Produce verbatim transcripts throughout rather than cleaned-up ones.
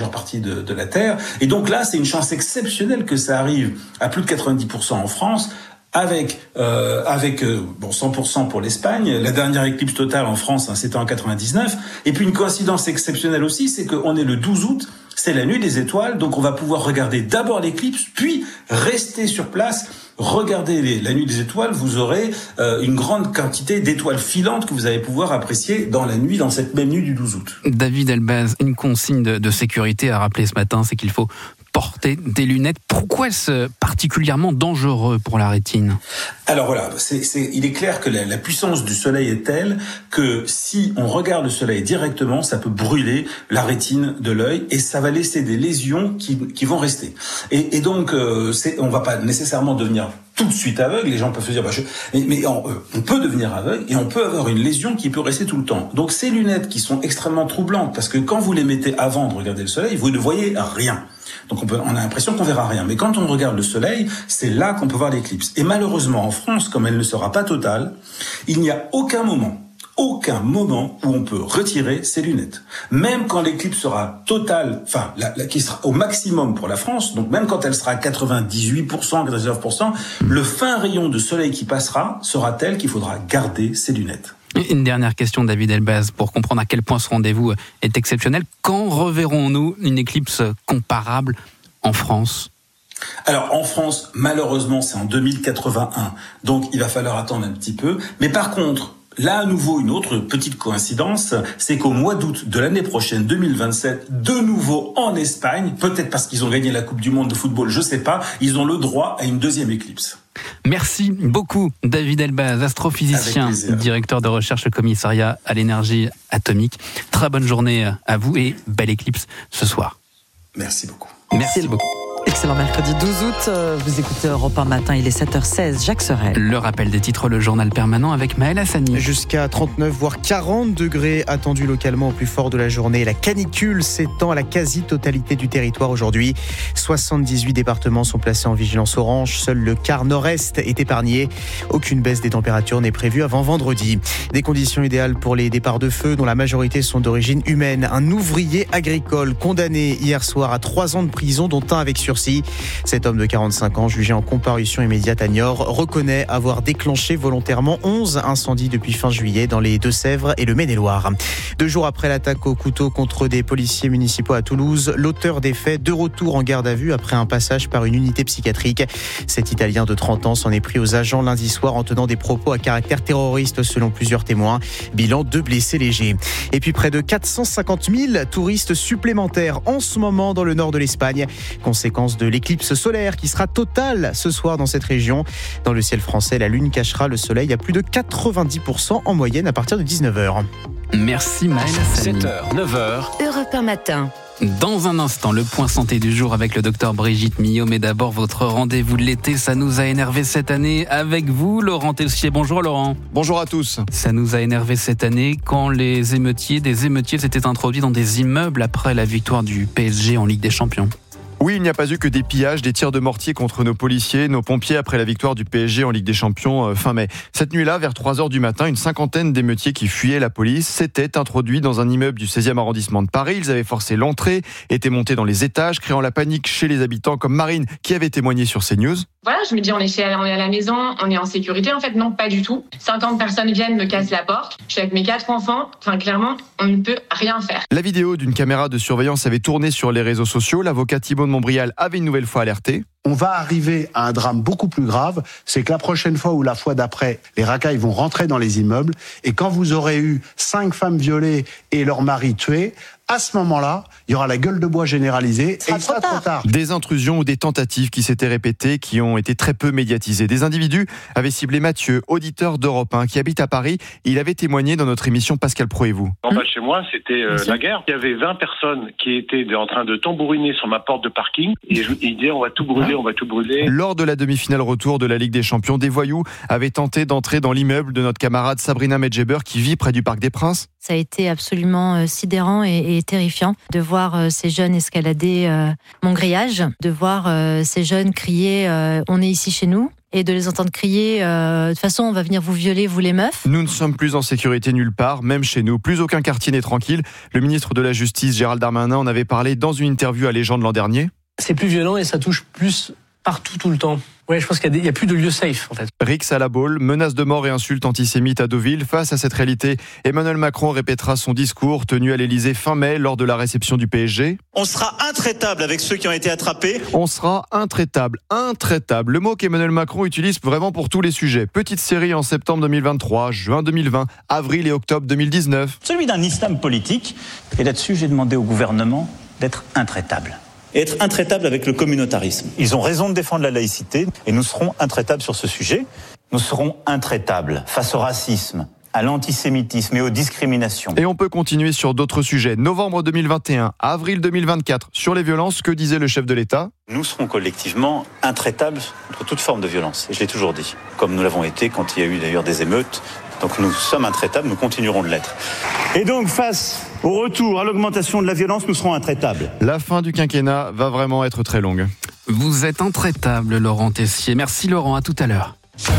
majeure partie de, de la Terre. Et donc là, c'est une chance exceptionnelle que ça arrive à plus de quatre-vingt-dix pour cent en France, avec euh, avec euh, bon cent pour cent pour l'Espagne. La dernière éclipse totale en France, hein, c'était en quatre-vingt-dix-neuf. Et puis une coïncidence exceptionnelle aussi, c'est qu'on est le douze août, c'est la nuit des étoiles, donc on va pouvoir regarder d'abord l'éclipse, puis rester sur place. Regardez les, la nuit des étoiles, vous aurez euh, une grande quantité d'étoiles filantes que vous allez pouvoir apprécier dans la nuit, dans cette même nuit du douze août. David Elbaz, une consigne de, de sécurité à rappeler ce matin, c'est qu'il faut porter des lunettes. Pourquoi est-ce particulièrement dangereux pour la rétine ? Alors voilà, c'est, c'est, il est clair que la, la puissance du soleil est telle que si on regarde le soleil directement, ça peut brûler la rétine de l'œil et ça va laisser des lésions qui, qui vont rester. Et, et donc, euh, c'est, on va pas nécessairement devenir tout de suite aveugle. Les gens peuvent se dire, bah, je, mais, mais on, euh, on peut devenir aveugle et on peut avoir une lésion qui peut rester tout le temps. Donc ces lunettes qui sont extrêmement troublantes, parce que quand vous les mettez avant de regarder le soleil, vous ne voyez rien. Donc on, peut, on a l'impression qu'on verra rien. Mais quand on regarde le soleil, c'est là qu'on peut voir l'éclipse. Et malheureusement, en France, comme elle ne sera pas totale, il n'y a aucun moment, aucun moment où on peut retirer ses lunettes. Même quand l'éclipse sera totale, enfin, la, la, qui sera au maximum pour la France, donc même quand elle sera à quatre-vingt-dix-huit pour cent, quatre-vingt-dix-neuf pour cent, le fin rayon de soleil qui passera sera tel qu'il faudra garder ses lunettes. Une dernière question, David Elbaz, pour comprendre à quel point ce rendez-vous est exceptionnel. Quand reverrons-nous une éclipse comparable en France ? Alors en France, malheureusement, c'est en deux mille quatre-vingt-un, donc il va falloir attendre un petit peu. Mais par contre, là à nouveau, une autre petite coïncidence, c'est qu'au mois d'août de l'année prochaine, deux mille vingt-sept, de nouveau en Espagne, peut-être parce qu'ils ont gagné la Coupe du Monde de football, je sais pas, ils ont le droit à une deuxième éclipse. Merci beaucoup David Elbaz, astrophysicien, directeur de recherche au commissariat à l'énergie atomique. Très bonne journée à vous et belle éclipse ce soir. Merci beaucoup. Merci beaucoup. Excellent mercredi douze août, vous écoutez Europe un matin, il est sept heures seize, Jacques Sorel. Le rappel des titres, le journal permanent avec Maël Hassani. Jusqu'à trente-neuf voire quarante degrés attendus localement au plus fort de la journée. La canicule s'étend à la quasi-totalité du territoire aujourd'hui. soixante-dix-huit départements sont placés en vigilance orange, seul le quart nord-est est épargné. Aucune baisse des températures n'est prévue avant vendredi. Des conditions idéales pour les départs de feu dont la majorité sont d'origine humaine. Un ouvrier agricole condamné hier soir à trois ans de prison dont un avec sursis. Cet homme de quarante-cinq ans, jugé en comparution immédiate à Niort, reconnaît avoir déclenché volontairement onze incendies depuis fin juillet dans les Deux-Sèvres et le Maine-et-Loire. Deux jours après l'attaque au couteau contre des policiers municipaux à Toulouse, l'auteur des faits de retour en garde à vue après un passage par une unité psychiatrique. Cet Italien de trente ans s'en est pris aux agents lundi soir en tenant des propos à caractère terroriste selon plusieurs témoins. Bilan deux blessés légers. Et puis près de quatre cent cinquante mille touristes supplémentaires en ce moment dans le nord de l'Espagne. Conséquence de l'éclipse solaire qui sera totale ce soir dans cette région. Dans le ciel français, la lune cachera le soleil à plus de quatre-vingt-dix pour cent en moyenne à partir de dix-neuf heures. Merci Maël Hassani. sept heures, neuf heures. Europe un matin. Dans un instant, le point santé du jour avec le docteur Brigitte Millot. Mais d'abord, votre rendez-vous de l'été, ça nous a énervé cette année avec vous, Laurent Tessier. Bonjour Laurent. Bonjour à tous. Ça nous a énervé cette année quand les émeutiers, des émeutiers s'étaient introduits dans des immeubles après la victoire du P S G en Ligue des Champions. Oui, il n'y a pas eu que des pillages, des tirs de mortier contre nos policiers, nos pompiers après la victoire du P S G en Ligue des Champions euh, fin mai. Cette nuit-là, vers trois heures du matin, une cinquantaine d'émeutiers qui fuyaient la police s'étaient introduits dans un immeuble du seizième arrondissement de Paris. Ils avaient forcé l'entrée, étaient montés dans les étages, créant la panique chez les habitants comme Marine qui avait témoigné sur CNews. Voilà, je me dis on est, chez, on est à la maison, on est en sécurité. En fait, non, pas du tout. cinquante personnes viennent, me cassent la porte. Je suis avec mes quatre enfants. Enfin, clairement, on ne peut rien faire. La vidéo d'une caméra de surveillance avait tourné sur les réseaux sociaux. L'avocat Thibault de Montbrial avait une nouvelle fois alerté. On va arriver à un drame beaucoup plus grave, c'est que la prochaine fois ou la fois d'après, les racailles vont rentrer dans les immeubles et quand vous aurez eu cinq femmes violées et leur mari tué, à ce moment-là, il y aura la gueule de bois généralisée et il sera trop tard. Des intrusions ou des tentatives qui s'étaient répétées, qui ont été très peu médiatisées. Des individus avaient ciblé Mathieu, auditeur d'Europe un, qui habite à Paris. Il avait témoigné dans notre émission Pascal Pro et vous. En bas de chez moi, c'était euh, la guerre. Il y avait vingt personnes qui étaient en train de tambouriner sur ma porte de parking et ils disaient on va tout brûler, on va tout brûler. Lors de la demi-finale retour de la Ligue des Champions, des voyous avaient tenté d'entrer dans l'immeuble de notre camarade Sabrina Medjeber qui vit près du Parc des Princes. Ça a été absolument euh, sidérant et, et terrifiant de voir euh, ces jeunes escalader euh, mon grillage, de voir euh, ces jeunes crier euh, « on est ici chez nous ». et de les entendre crier euh, de toute façon on va venir vous violer, vous les meufs. Nous ne sommes plus en sécurité nulle part, même chez nous. Plus aucun quartier n'est tranquille. Le ministre de la Justice, Gérald Darmanin, en avait parlé dans une interview à Légende l'an dernier. C'est plus violent et ça touche plus partout, tout le temps. Ouais, je pense qu'il y a, des, il y a plus de lieux safe, en fait. Rix à la Baule, menaces de mort et insultes antisémites à Deauville. Face à cette réalité, Emmanuel Macron répétera son discours tenu à l'Élysée fin mai lors de la réception du P S G. On sera intraitable avec ceux qui ont été attrapés. On sera intraitable, intraitable. Le mot qu'Emmanuel Macron utilise vraiment pour tous les sujets. Petite série en septembre deux mille vingt-trois, juin deux mille vingt, avril et octobre deux mille dix-neuf. Celui d'un islam politique. Et là-dessus, j'ai demandé au gouvernement d'être intraitable. Et être intraitable avec le communautarisme. Ils ont raison de défendre la laïcité et nous serons intraitables sur ce sujet. Nous serons intraitables face au racisme, à l'antisémitisme et aux discriminations. Et on peut continuer sur d'autres sujets. Novembre deux mille vingt et un, avril deux mille vingt-quatre, sur les violences, que disait le chef de l'État ? Nous serons collectivement intraitables contre toute forme de violence. Et je l'ai toujours dit, comme nous l'avons été quand il y a eu d'ailleurs des émeutes. Donc nous sommes intraitables, nous continuerons de l'être. Et donc face au retour à l'augmentation de la violence, nous serons intraitables. La fin du quinquennat va vraiment être très longue. Vous êtes intraitable, Laurent Tessier. Merci Laurent, à tout à l'heure.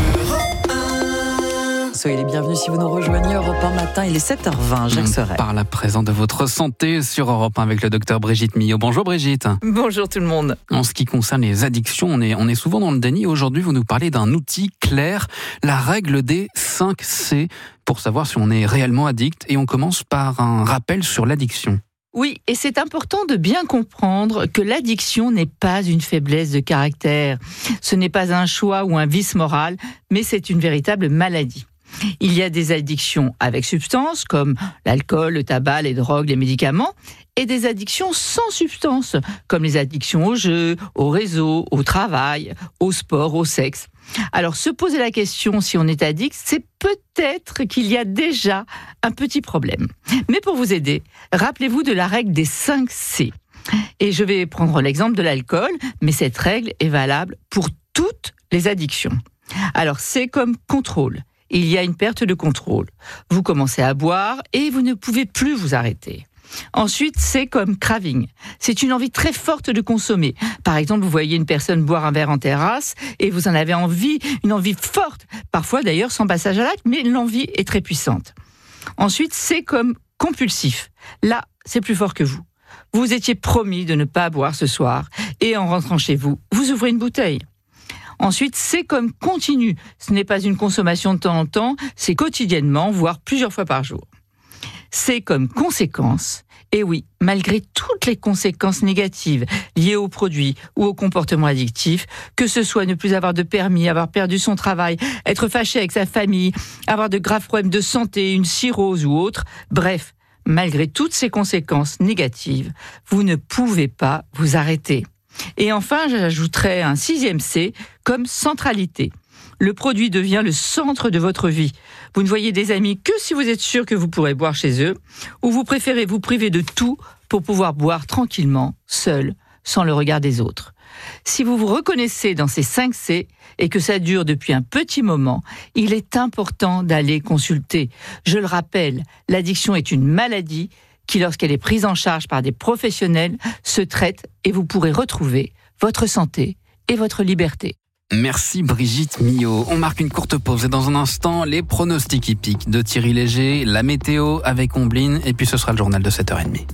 Soyez les bienvenus si vous nous rejoignez. Europe un matin, il est sept heures vingt. Jacques Serret. On parle à présent de votre santé sur Europe un avec le docteur Brigitte Millot. Bonjour Brigitte. Bonjour tout le monde. En ce qui concerne les addictions, on est, on est souvent dans le déni. Aujourd'hui, vous nous parlez d'un outil clair, la règle des cinq C, pour savoir si on est réellement addict. Et on commence par un rappel sur l'addiction. Oui, et c'est important de bien comprendre que l'addiction n'est pas une faiblesse de caractère. Ce n'est pas un choix ou un vice moral, mais c'est une véritable maladie. Il y a des addictions avec substance, comme l'alcool, le tabac, les drogues, les médicaments, et des addictions sans substance, comme les addictions au jeu, au réseau, au travail, au sport, au sexe. Alors, se poser la question si on est addict, c'est peut-être qu'il y a déjà un petit problème. Mais pour vous aider, rappelez-vous de la règle des cinq C. Et je vais prendre l'exemple de l'alcool, mais cette règle est valable pour toutes les addictions. Alors, c'est comme contrôle. Il y a une perte de contrôle. Vous commencez à boire et vous ne pouvez plus vous arrêter. Ensuite, c'est comme craving. C'est une envie très forte de consommer. Par exemple, vous voyez une personne boire un verre en terrasse et vous en avez envie, une envie forte. Parfois d'ailleurs sans passage à l'acte, mais l'envie est très puissante. Ensuite, c'est comme compulsif. Là, c'est plus fort que vous. Vous étiez promis de ne pas boire ce soir et en rentrant chez vous, vous ouvrez une bouteille. Ensuite, c'est comme continu. Ce n'est pas une consommation de temps en temps, c'est quotidiennement, voire plusieurs fois par jour. C'est comme conséquence. Et oui, malgré toutes les conséquences négatives liées aux produits ou au comportement addictif, que ce soit ne plus avoir de permis, avoir perdu son travail, être fâché avec sa famille, avoir de graves problèmes de santé, une cirrhose ou autre, bref, malgré toutes ces conséquences négatives, vous ne pouvez pas vous arrêter. Et enfin, j'ajouterai un sixième C, comme centralité. Le produit devient le centre de votre vie. Vous ne voyez des amis que si vous êtes sûr que vous pourrez boire chez eux, ou vous préférez vous priver de tout pour pouvoir boire tranquillement, seul, sans le regard des autres. Si vous vous reconnaissez dans ces cinq C et que ça dure depuis un petit moment, il est important d'aller consulter. Je le rappelle, l'addiction est une maladie qui, lorsqu'elle est prise en charge par des professionnels, se traite et vous pourrez retrouver votre santé et votre liberté. Merci Brigitte Millot. On marque une courte pause et dans un instant, les pronostics hippiques de Thierry Léger, la météo avec Ombline et puis ce sera le journal de sept heures trente.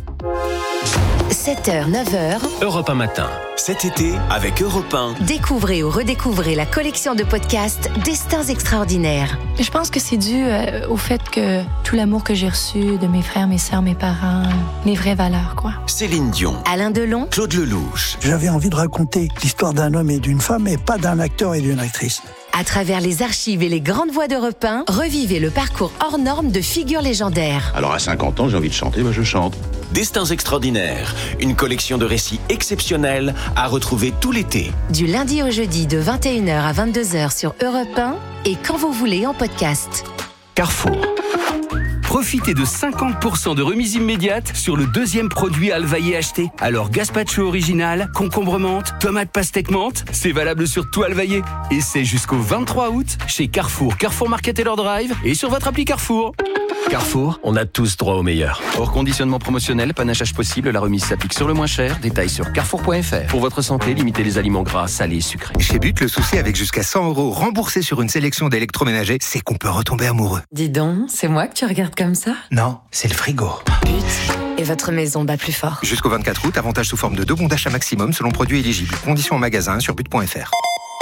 sept heures, neuf heures. Europe un matin. Cet été, avec Europe un. Découvrez ou redécouvrez la collection de podcasts Destins extraordinaires. Je pense que c'est dû euh, au fait que tout l'amour que j'ai reçu de mes frères, mes sœurs, mes parents, les vraies valeurs, quoi. Céline Dion. Alain Delon. Claude Lelouch. J'avais envie de raconter l'histoire d'un homme et d'une femme, et pas d'un acteur et d'une actrice. À travers les archives et les grandes voix d'Europe un, revivez le parcours hors norme de figures légendaires. Alors à cinquante ans, j'ai envie de chanter, bah je chante. Destins extraordinaires, une collection de récits exceptionnels à retrouver tout l'été. Du lundi au jeudi de vingt et une heures à vingt-deux heures sur Europe un et quand vous voulez en podcast. Carrefour. Profitez de cinquante pour cent de remise immédiate sur le deuxième produit Alvaillé acheté. Alors gazpacho original, concombre menthe, tomate pastèque menthe, c'est valable sur tout Alvaillé. Et c'est jusqu'au vingt-trois août chez Carrefour, Carrefour Market et leur Drive et sur votre appli Carrefour. Carrefour, on a tous droit au meilleur. Hors conditionnement promotionnel, panachage possible, la remise s'applique sur le moins cher. Détails sur carrefour point f r. Pour votre santé, limitez les aliments gras, salés, sucrés. Chez But, le souci avec jusqu'à cent euros remboursés sur une sélection d'électroménagers, c'est qu'on peut retomber amoureux. Dis donc, c'est moi que tu regardes comme ça ? Non, c'est le frigo. But. Et votre maison bat plus fort. Jusqu'au vingt-quatre août, avantage sous forme de deux bons d'achat maximum selon produit éligible. Conditions en magasin sur but point f r.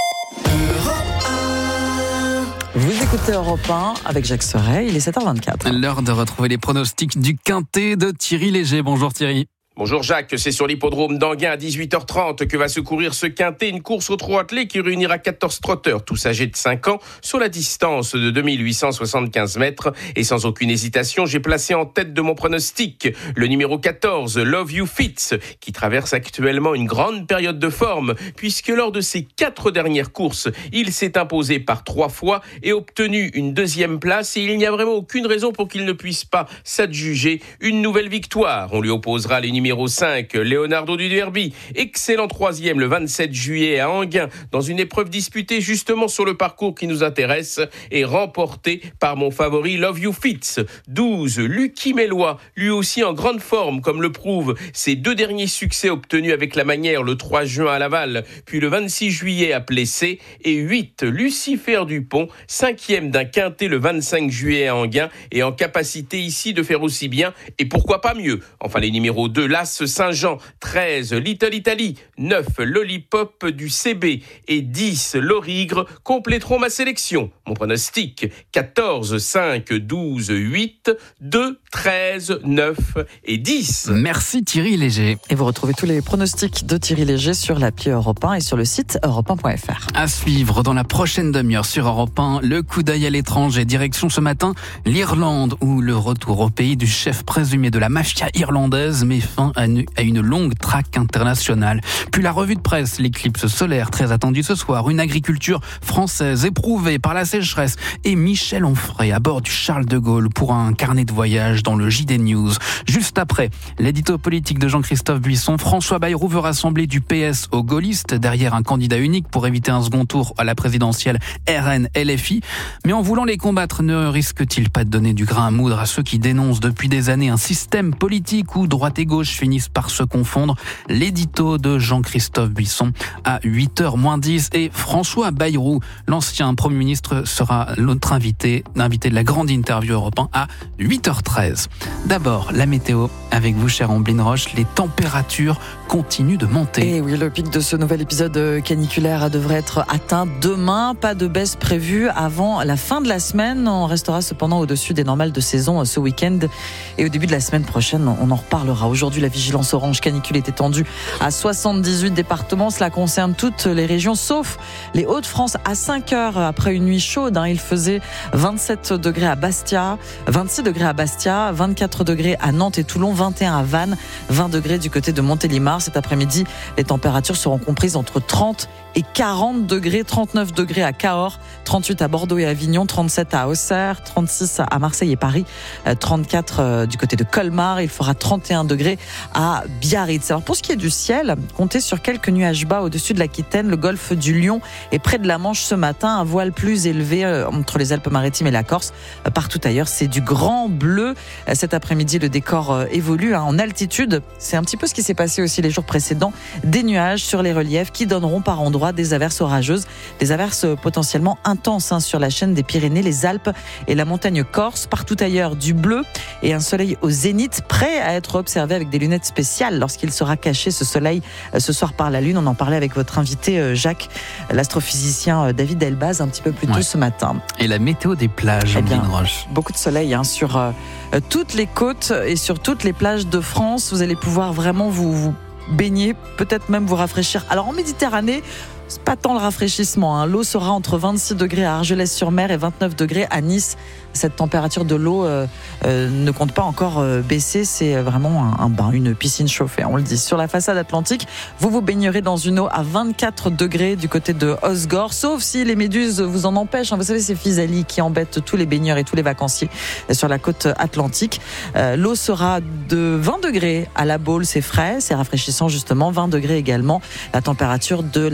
Vous écoutez Europe un avec Jacques Serret, il est sept heures vingt-quatre. L'heure de retrouver les pronostics du Quintet de Thierry Léger. Bonjour Thierry. Bonjour Jacques, c'est sur l'hippodrome d'Anguin à dix-huit heures trente que va se courir ce quintet, une course au trot attelé qui réunira quatorze trotteurs, tous âgés de cinq ans, sur la distance de deux mille huit cent soixante-quinze mètres. Et sans aucune hésitation, j'ai placé en tête de mon pronostic le numéro quatorze, Love You Fits, qui traverse actuellement une grande période de forme, puisque lors de ses quatre dernières courses, il s'est imposé par trois fois et obtenu une deuxième place, et il n'y a vraiment aucune raison pour qu'il ne puisse pas s'adjuger une nouvelle victoire. On lui opposera les numéros Numéro cinq, Leonardo du Derby, excellent troisième le vingt-sept juillet à Anguin, dans une épreuve disputée justement sur le parcours qui nous intéresse et remportée par mon favori Love You Fits. douze, Lucky Mélois, lui aussi en grande forme, comme le prouvent ses deux derniers succès obtenus avec la manière le trois juin à Laval, puis le vingt-six juillet à Plessé. Et huit, Lucifer Dupont, cinquième d'un quintet le vingt-cinq juillet à Anguin, et en capacité ici de faire aussi bien, et pourquoi pas mieux. Enfin, les numéros deux, l'As Saint-Jean, treize, Little Italy, neuf, Lollipop du C B et dix, Lorigre compléteront ma sélection. Mon pronostic, quatorze, cinq, douze, huit, deux, treize, neuf et dix. Merci Thierry Léger. Et vous retrouvez tous les pronostics de Thierry Léger sur l'appli Europe un et sur le site europe un point f r. À suivre dans la prochaine demi-heure sur Europe un, le coup d'œil à l'étranger. Direction ce matin l'Irlande, où le retour au pays du chef présumé de la mafia irlandaise met fin à une longue traque internationale. Puis la revue de presse, l'éclipse solaire très attendue ce soir, une agriculture française éprouvée par la sécheresse et Michel Onfray à bord du Charles de Gaulle pour un carnet de voyage dans le J D News. Juste après, l'édito politique de Jean-Christophe Buisson, François Bayrou veut rassembler du P S aux gaullistes derrière un candidat unique pour éviter un second tour à la présidentielle R N L F I. Mais en voulant les combattre, ne risque-t-il pas de donner du grain à moudre à ceux qui dénoncent depuis des années un système politique où droite et gauche finissent par se confondre? L'édito de Jean-Christophe Buisson à huit heures moins dix, et François Bayrou, l'ancien Premier ministre, sera l'autre invité, invité de la grande interview Europe un à huit heures treize. D'abord, la météo avec vous, chère Ambline Roche. Les températures continuent de monter. Et oui, le pic de ce nouvel épisode caniculaire devrait être atteint demain. Pas de baisse prévue avant la fin de la semaine. On restera cependant au-dessus des normales de saison ce week-end. Et au début de la semaine prochaine, on en reparlera. Aujourd'hui, la vigilance orange canicule est étendue à soixante-dix-huit départements. Cela concerne toutes les régions, sauf les Hauts-de-France. À cinq heures après une nuit chaude, hein, il faisait vingt-sept degrés à Bastia, vingt-six degrés à Bastia, vingt-quatre degrés à Nantes et Toulon, vingt et un à Vannes, vingt degrés du côté de Montélimar. Cet après-midi, les températures seront comprises entre trente et quarante degrés, trente-neuf degrés à Cahors, trente-huit à Bordeaux et Avignon, trente-sept à Auxerre, trente-six à Marseille et Paris, trente-quatre du côté de Colmar. Il fera trente et un degrés à Biarritz. Alors pour ce qui est du ciel, comptez sur quelques nuages bas au-dessus de l'Aquitaine, le golfe du Lion et près de la Manche ce matin, un voile plus élevé entre les Alpes-Maritimes et la Corse. Partout ailleurs, c'est du grand bleu. Cet après-midi, le décor évolue en altitude. C'est un petit peu ce qui s'est passé aussi les jours précédents. Des nuages sur les reliefs qui donneront par endroits des averses orageuses, des averses potentiellement intenses hein, sur la chaîne des Pyrénées, les Alpes et la montagne corse. Partout ailleurs, du bleu et un soleil au zénith, prêt à être observé avec des lunettes spéciales lorsqu'il sera caché, ce soleil, ce soir par la Lune. On en parlait avec votre invité Jacques, l'astrophysicien David Elbaz, un petit peu plus tôt ouais. ce matin. Et la météo des plages, eh bien, beaucoup de soleil hein, sur euh, toutes les côtes et sur toutes les plages de France. Vous allez pouvoir vraiment vous, vous baigner, peut-être même vous rafraîchir. Alors en Méditerranée, c'est pas tant le rafraîchissement. Hein. L'eau sera entre vingt-six degrés à Argelès-sur-Mer et vingt-neuf degrés à Nice. Cette température de l'eau euh, euh, ne compte pas encore euh, baisser. C'est vraiment un, un bain, une piscine chauffée. On le dit. Sur la façade atlantique, vous vous baignerez dans une eau à vingt-quatre degrés du côté de Osgore, sauf si les méduses vous en empêchent. Hein. Vous savez, ces physalie qui embêtent tous les baigneurs et tous les vacanciers sur la côte atlantique. Euh, l'eau sera de vingt degrés à la Baule. C'est frais, c'est rafraîchissant justement. vingt degrés également. La température de la Manche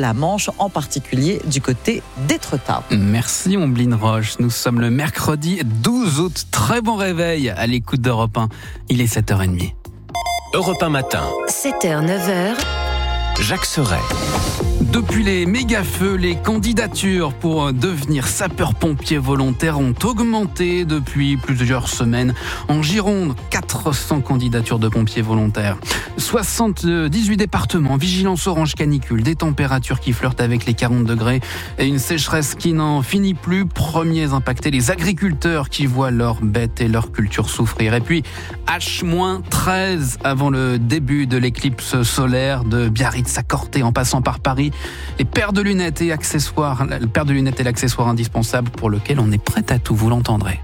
dimanche, en particulier du côté d'Étretat. Merci Ombline Roche. Nous sommes le mercredi douze août. Très bon réveil à l'écoute d'Europe un. Il est sept heures trente. Europe un matin. sept heures, neuf heures. Jacques Serret. Depuis les méga-feux, les candidatures pour devenir sapeur-pompier volontaire ont augmenté depuis plusieurs semaines. En Gironde, quatre cents candidatures de pompiers volontaires. soixante-dix-huit départements, vigilance orange canicule, des températures qui flirtent avec les quarante degrés et une sécheresse qui n'en finit plus. Premiers impactés, les agriculteurs qui voient leurs bêtes et leurs cultures souffrir. Et puis, H treize avant le début de l'éclipse solaire de Biarritz à Corté en passant par Paris. Les paires de lunettes et accessoires, le paire de lunettes est l'accessoire indispensable pour lequel on est prêt à tout, vous l'entendrez.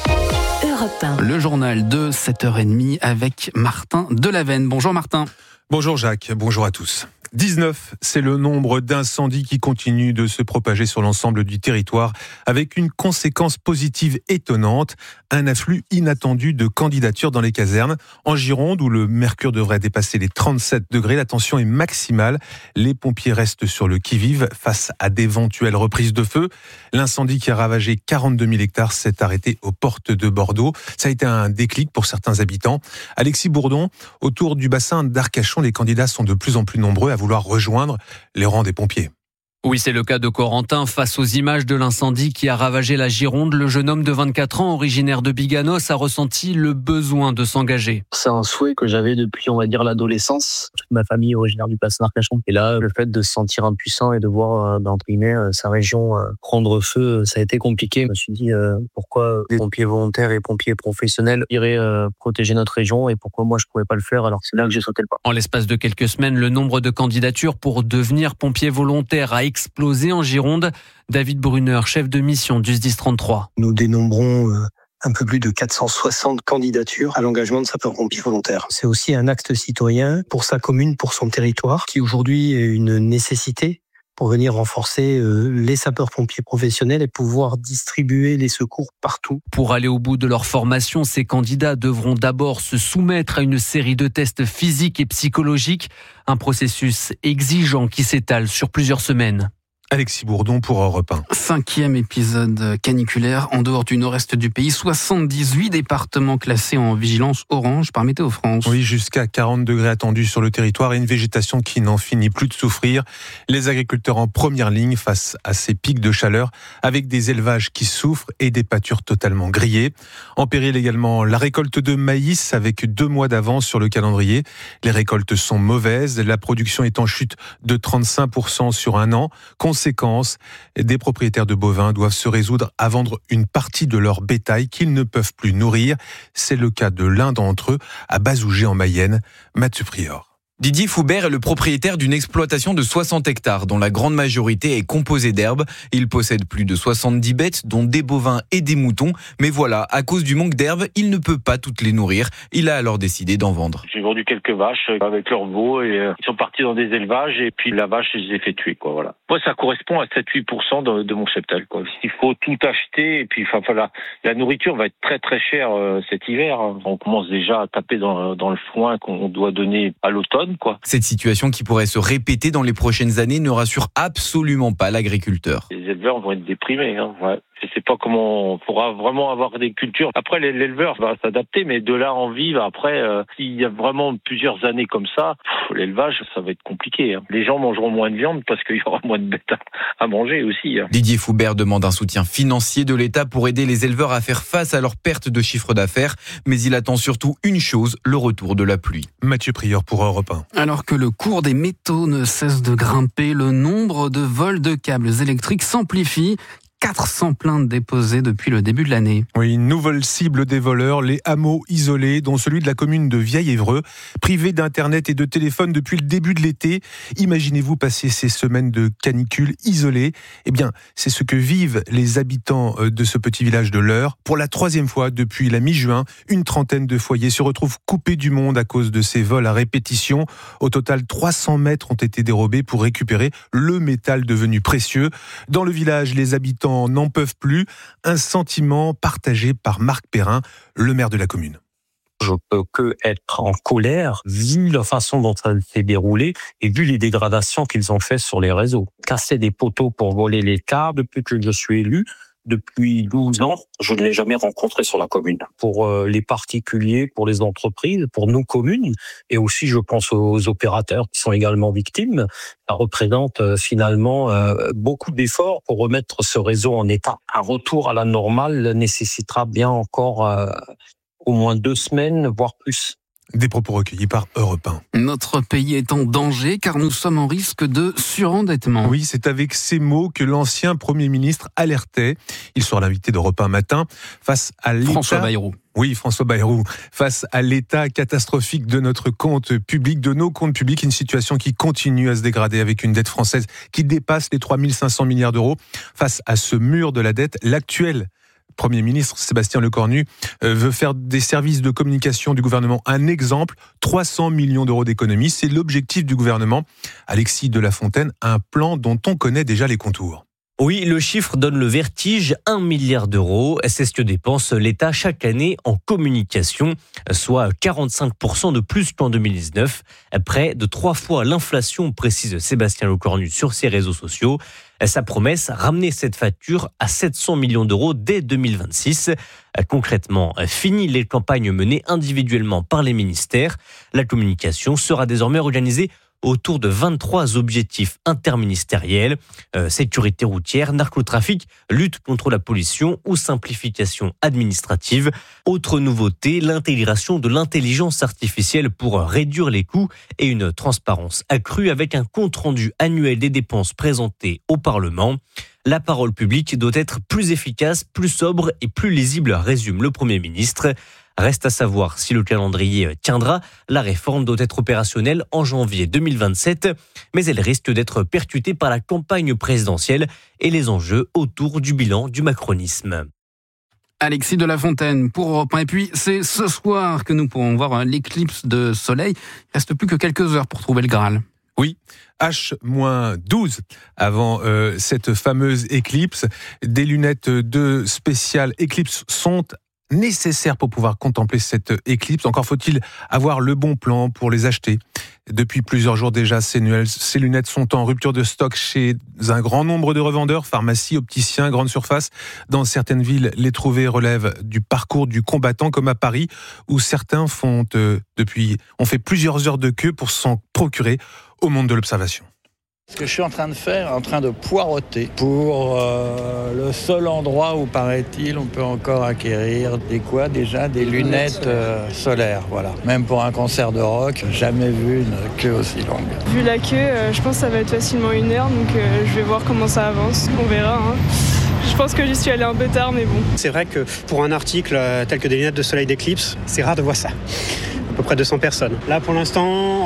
Europe un. Le journal de sept heures trente avec Martin Delavenne. Bonjour Martin. Bonjour Jacques, bonjour à tous. dix-neuf, c'est le nombre d'incendies qui continuent de se propager sur l'ensemble du territoire, avec une conséquence positive étonnante, un afflux inattendu de candidatures dans les casernes. En Gironde, où le mercure devrait dépasser les trente-sept degrés, la tension est maximale. Les pompiers restent sur le qui-vive face à d'éventuelles reprises de feu. L'incendie qui a ravagé quarante-deux mille hectares s'est arrêté aux portes de Bordeaux. Ça a été un déclic pour certains habitants. Alexis Bourdon, autour du bassin d'Arcachon, les candidats sont de plus en plus nombreux à vouloir rejoindre les rangs des pompiers. Oui, c'est le cas de Corentin. Face aux images de l'incendie qui a ravagé la Gironde, le jeune homme de vingt-quatre ans, originaire de Biganos, a ressenti le besoin de s'engager. C'est un souhait que j'avais depuis, on va dire, l'adolescence. Toute ma famille est originaire du bassin d'Arcachon. Et là, le fait de se sentir impuissant et de voir, entre guillemets, sa région prendre feu, ça a été compliqué. Je me suis dit, euh, pourquoi des pompiers volontaires et pompiers professionnels iraient euh, protéger notre région et pourquoi moi je pouvais pas le faire. Alors c'est là que j'ai sauté le pas. En l'espace de quelques semaines, le nombre de candidatures pour devenir pompier volontaire a explosé en Gironde. David Brunner, chef de mission du S D I S trente-trois. Nous dénombrons euh, un peu plus de quatre cent soixante candidatures à l'engagement de sapeurs-pompiers volontaires. C'est aussi un acte citoyen pour sa commune, pour son territoire, qui aujourd'hui est une nécessité pour venir renforcer euh, les sapeurs-pompiers professionnels et pouvoir distribuer les secours partout. Pour aller au bout de leur formation, ces candidats devront d'abord se soumettre à une série de tests physiques et psychologiques, un processus exigeant qui s'étale sur plusieurs semaines. Alexis Bourdon pour Europe un. Cinquième épisode caniculaire en dehors du nord-est du pays. soixante-dix-huit départements classés en vigilance orange par Météo France. Oui, jusqu'à quarante degrés attendus sur le territoire et une végétation qui n'en finit plus de souffrir. Les agriculteurs en première ligne face à ces pics de chaleur avec des élevages qui souffrent et des pâtures totalement grillées. En péril également la récolte de maïs avec deux mois d'avance sur le calendrier. Les récoltes sont mauvaises, la production est en chute de trente-cinq pour cent sur un an. Conséquence, des propriétaires de bovins doivent se résoudre à vendre une partie de leur bétail qu'ils ne peuvent plus nourrir. C'est le cas de l'un d'entre eux à Bazougé en Mayenne, Mathieu Prior. Didier Foubert est le propriétaire d'une exploitation de soixante hectares dont la grande majorité est composée d'herbes. Il possède plus de soixante-dix bêtes dont des bovins et des moutons. Mais voilà, à cause du manque d'herbes, il ne peut pas toutes les nourrir. Il a alors décidé d'en vendre. J'ai vendu quelques vaches avec leurs veaux et euh, ils sont partis dans des élevages et puis la vache, je les ai fait tuer, quoi, voilà. Moi, ça correspond à sept à huit pour cent de, de mon cheptel, quoi. Il faut tout acheter et puis, enfin, voilà. La nourriture va être très très chère euh, cet hiver. On commence déjà à taper dans, dans le foin qu'on doit donner à l'automne. Quoi. Cette situation qui pourrait se répéter dans les prochaines années ne rassure absolument pas l'agriculteur. Les éleveurs vont être déprimés, hein, ouais. Je ne sais pas comment on pourra vraiment avoir des cultures. Après, l'éleveur va s'adapter, mais de là en vivre, après, euh, s'il y a vraiment plusieurs années comme ça, pff, l'élevage, ça va être compliqué. Hein. Les gens mangeront moins de viande parce qu'il y aura moins de bêtes à manger aussi. Hein. Didier Foubert demande un soutien financier de l'État pour aider les éleveurs à faire face à leur perte de chiffre d'affaires, mais il attend surtout une chose, le retour de la pluie. Mathieu Prieur pour Europe un. Alors que le cours des métaux ne cesse de grimper, le nombre de vols de câbles électriques s'amplifie. quatre cents plaintes déposées depuis le début de l'année. Oui, une nouvelle cible des voleurs, les hameaux isolés, dont celui de la commune de Vieil-Évreux, privés d'internet et de téléphone depuis le début de l'été. Imaginez-vous passer ces semaines de canicule isolés. Eh bien, c'est ce que vivent les habitants de ce petit village de l'Eure. Pour la troisième fois depuis la mi-juin, une trentaine de foyers se retrouvent coupés du monde à cause de ces vols à répétition. Au total, trois cents mètres ont été dérobés pour récupérer le métal devenu précieux. Dans le village, les habitants n'en peuvent plus. Un sentiment partagé par Marc Perrin, le maire de la commune. Je peux que être en colère vu la façon dont ça s'est déroulé et vu les dégradations qu'ils ont fait sur les réseaux. Casser des poteaux pour voler les câbles depuis que je suis élu. Depuis douze ans, je ne l'ai jamais rencontré sur la commune. Pour euh, les particuliers, pour les entreprises, pour nos communes, et aussi je pense aux opérateurs qui sont également victimes, ça représente euh, finalement euh, beaucoup d'efforts pour remettre ce réseau en état. Un retour à la normale nécessitera bien encore euh, au moins deux semaines, voire plus. Des propos recueillis par Europe un. Notre pays est en danger car nous sommes en risque de surendettement. Oui, c'est avec ces mots que l'ancien Premier ministre alertait. Il sera l'invité d'Europe un matin face à l'État. François Bayrou. Oui, François Bayrou. Face à l'état catastrophique de notre compte public, de nos comptes publics, une situation qui continue à se dégrader avec une dette française qui dépasse les trois mille cinq cents milliards d'euros. Face à ce mur de la dette, l'actuel Premier ministre Sébastien Lecornu veut faire des services de communication du gouvernement un exemple, trois cents millions d'euros d'économies, c'est l'objectif du gouvernement. Alexis de La Fontaine, un plan dont on connaît déjà les contours. Oui, le chiffre donne le vertige, un milliard d'euros. C'est ce que dépense l'État chaque année en communication, soit quarante-cinq pour cent de plus qu'en deux mille dix-neuf. Près de trois fois l'inflation, précise Sébastien Lecornu sur ses réseaux sociaux. Sa promesse, ramener cette facture à sept cents millions d'euros dès deux mille vingt-six. Concrètement, fini les campagnes menées individuellement par les ministères. La communication sera désormais organisée autour de vingt-trois objectifs interministériels, euh, sécurité routière, narcotrafic, lutte contre la pollution ou simplification administrative. Autre nouveauté, l'intégration de l'intelligence artificielle pour réduire les coûts et une transparence accrue avec un compte-rendu annuel des dépenses présentées au Parlement. La parole publique doit être plus efficace, plus sobre et plus lisible, résume le Premier ministre. Reste à savoir si le calendrier tiendra. La réforme doit être opérationnelle en janvier deux mille vingt-sept, mais elle risque d'être percutée par la campagne présidentielle et les enjeux autour du bilan du macronisme. Alexis de La Fontaine pour Europe un. Et puis, c'est ce soir que nous pourrons voir l'éclipse de soleil. Il reste plus que quelques heures pour trouver le Graal. Oui, H douze avant euh, cette fameuse éclipse. Des lunettes de spécial éclipse sont nécessaires pour pouvoir contempler cette éclipse. Encore faut-il avoir le bon plan pour les acheter. Depuis plusieurs jours déjà, ces lunettes sont en rupture de stock chez un grand nombre de revendeurs, pharmacies, opticiens, grandes surfaces. Dans certaines villes, les trouver relève du parcours du combattant, comme à Paris, où certains font euh, depuis, ont fait plusieurs heures de queue pour s'en procurer au monde de l'observation. Ce que je suis en train de faire, en train de poireauter pour euh, le seul endroit où, paraît-il, on peut encore acquérir des quoi déjà des lunettes euh, solaires. Voilà. Même pour un concert de rock, jamais vu une queue aussi longue. Vu la queue, euh, je pense que ça va être facilement une heure, donc euh, je vais voir comment ça avance. On verra. Hein. Je pense que j'y suis allée un peu tard, mais bon. C'est vrai que pour un article euh, tel que des lunettes de soleil d'éclipse, c'est rare de voir ça. À peu près deux cents personnes. Là, pour l'instant,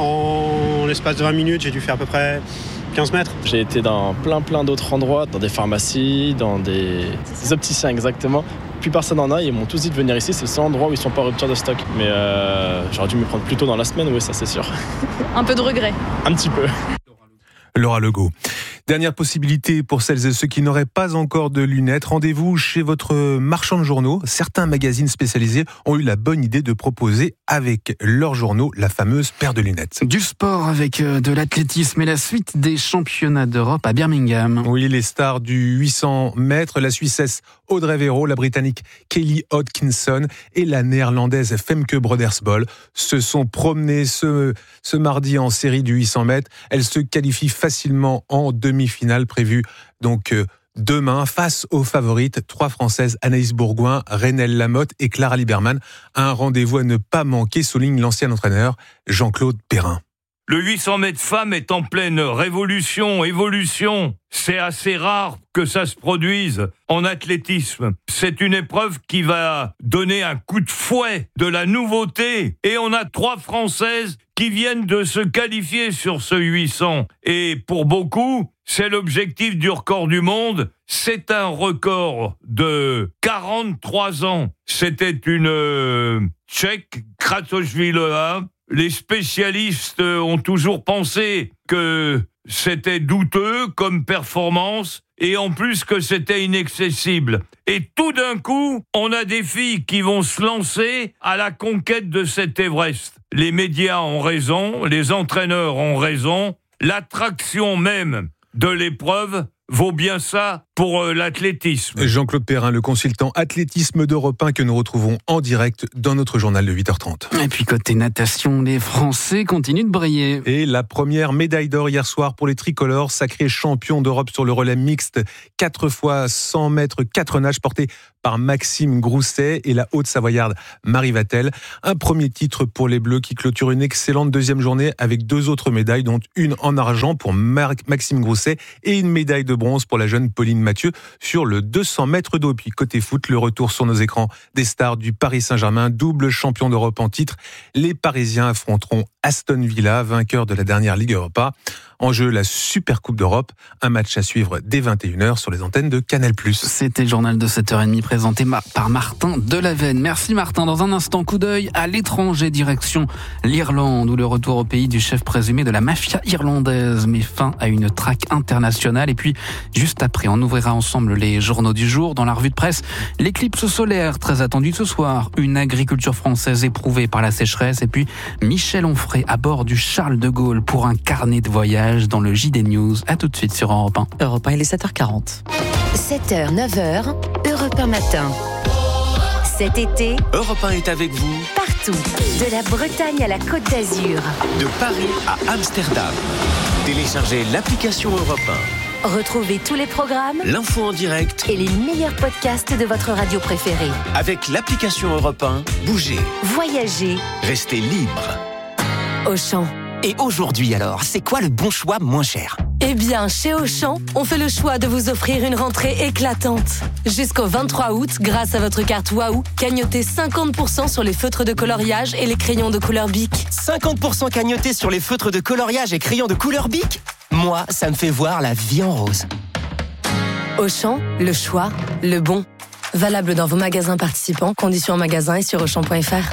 en l'espace de vingt minutes, j'ai dû faire à peu près quinze mètres. J'ai été dans plein plein d'autres endroits, dans des pharmacies, dans des, des opticiens exactement. Plus personne n'en a, ils m'ont tous dit de venir ici, c'est le seul endroit où ils sont pas en rupture de stock. Mais euh, j'aurais dû me prendre plus tôt dans la semaine, oui ça c'est sûr. Un peu de regret. Un petit peu. Laura Legault. Dernière possibilité pour celles et ceux qui n'auraient pas encore de lunettes. Rendez-vous chez votre marchand de journaux. Certains magazines spécialisés ont eu la bonne idée de proposer avec leurs journaux la fameuse paire de lunettes. Du sport avec de l'athlétisme et la suite des championnats d'Europe à Birmingham. Oui, les stars du huit cents mètres, la Suissesse Audrey Véro, la Britannique Kelly Hodkinson et la Néerlandaise Femke Brodersbol se sont promenées ce, ce mardi en série du huit cents mètres. Elles se qualifient facilement en demi-finale prévue donc euh, demain face aux favorites, trois Françaises, Anaïs Bourgoin, Renelle Lamotte et Clara Liberman. Un rendez-vous à ne pas manquer, souligne l'ancien entraîneur Jean-Claude Perrin. Le huit cents mètres femmes est en pleine révolution, évolution. C'est assez rare que ça se produise en athlétisme. C'est une épreuve qui va donner un coup de fouet, de la nouveauté. Et on a trois Françaises qui viennent de se qualifier sur ce huit cents. Et pour beaucoup, c'est l'objectif du record du monde. C'est un record de quarante-trois ans. C'était une euh, Tchèque, Kratochvílová. Les spécialistes ont toujours pensé que c'était douteux comme performance et en plus que c'était inaccessible. Et tout d'un coup, on a des filles qui vont se lancer à la conquête de cet Everest. Les médias ont raison, les entraîneurs ont raison, l'attraction même de l'épreuve vaut bien ça pour euh, l'athlétisme. Jean-Claude Perrin, le consultant athlétisme d'Europe un que nous retrouvons en direct dans notre journal de huit heures trente. Et puis côté natation, les Français continuent de briller. Et la première médaille d'or hier soir pour les tricolores, sacrés champions d'Europe sur le relais mixte, quatre fois cent mètres, quatre nages portés par Maxime Grousset et la Haute-Savoyarde Marie Vatel. Un premier titre pour les Bleus qui clôturent une excellente deuxième journée avec deux autres médailles, dont une en argent pour Mar- Maxime Grousset et une médaille de bronze pour la jeune Pauline Mathieu sur le deux cents mètres d'eau. Puis côté foot, le retour sur nos écrans des stars du Paris Saint-Germain, double champion d'Europe en titre. Les Parisiens affronteront Aston Villa, vainqueur de la dernière Ligue Europa. En jeu, la Super Coupe d'Europe, un match à suivre dès vingt et une heures sur les antennes de Canal plus. C'était le journal de sept heures trente présenté par Martin Delaveine. Merci Martin. Dans un instant, coup d'œil à l'étranger, direction l'Irlande, où le retour au pays du chef présumé de la mafia irlandaise met fin à une traque internationale. Et puis, juste après, on ouvrira ensemble les journaux du jour. Dans la revue de presse, l'éclipse solaire, très attendue ce soir, une agriculture française éprouvée par la sécheresse. Et puis, Michel Onfray à bord du Charles de Gaulle pour un carnet de voyage dans le J D News. À tout de suite sur Europe un. Europe un, il est sept heures quarante. sept heures, neuf heures, Europe un matin. Cet été, Europe un est avec vous partout, de la Bretagne à la Côte d'Azur. de Paris à Amsterdam. Téléchargez l'application Europe un. Retrouvez tous les programmes, L'info en direct et les meilleurs podcasts de votre radio préférée. avec l'application Europe un. Bougez, Voyagez restez libre. Auchan. Et aujourd'hui alors, c'est quoi le bon choix moins cher ? Eh bien, chez Auchan, on fait le choix de vous offrir une rentrée éclatante. Jusqu'au vingt-trois août, grâce à votre carte Waouh, cagnotez cinquante pour cent sur les feutres de coloriage et les crayons de couleur Bic. cinquante pour cent cagnotés sur les feutres de coloriage et crayons de couleur Bic ? Moi, ça me fait voir la vie en rose. Auchan, le choix, le bon. Valable dans vos magasins participants, conditions en magasin et sur auchan point f r.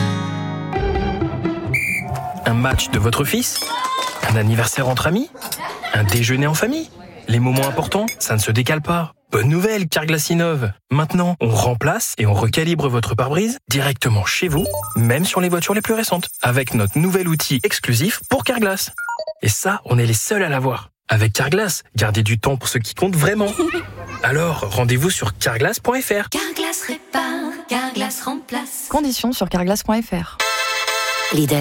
Un match de votre fils ? Un anniversaire entre amis ? Un déjeuner en famille ? Les moments importants, ça ne se décale pas. Bonne nouvelle, Carglass innove. Maintenant, on remplace et on recalibre votre pare-brise directement chez vous, même sur les voitures les plus récentes, avec notre nouvel outil exclusif pour Carglass. Et ça, on est les seuls à l'avoir. Avec Carglass, gardez du temps pour ce qui compte vraiment. Alors, rendez-vous sur carglass point f r. Carglass répare, Carglass remplace. Conditions sur carglass point f r. Lidl.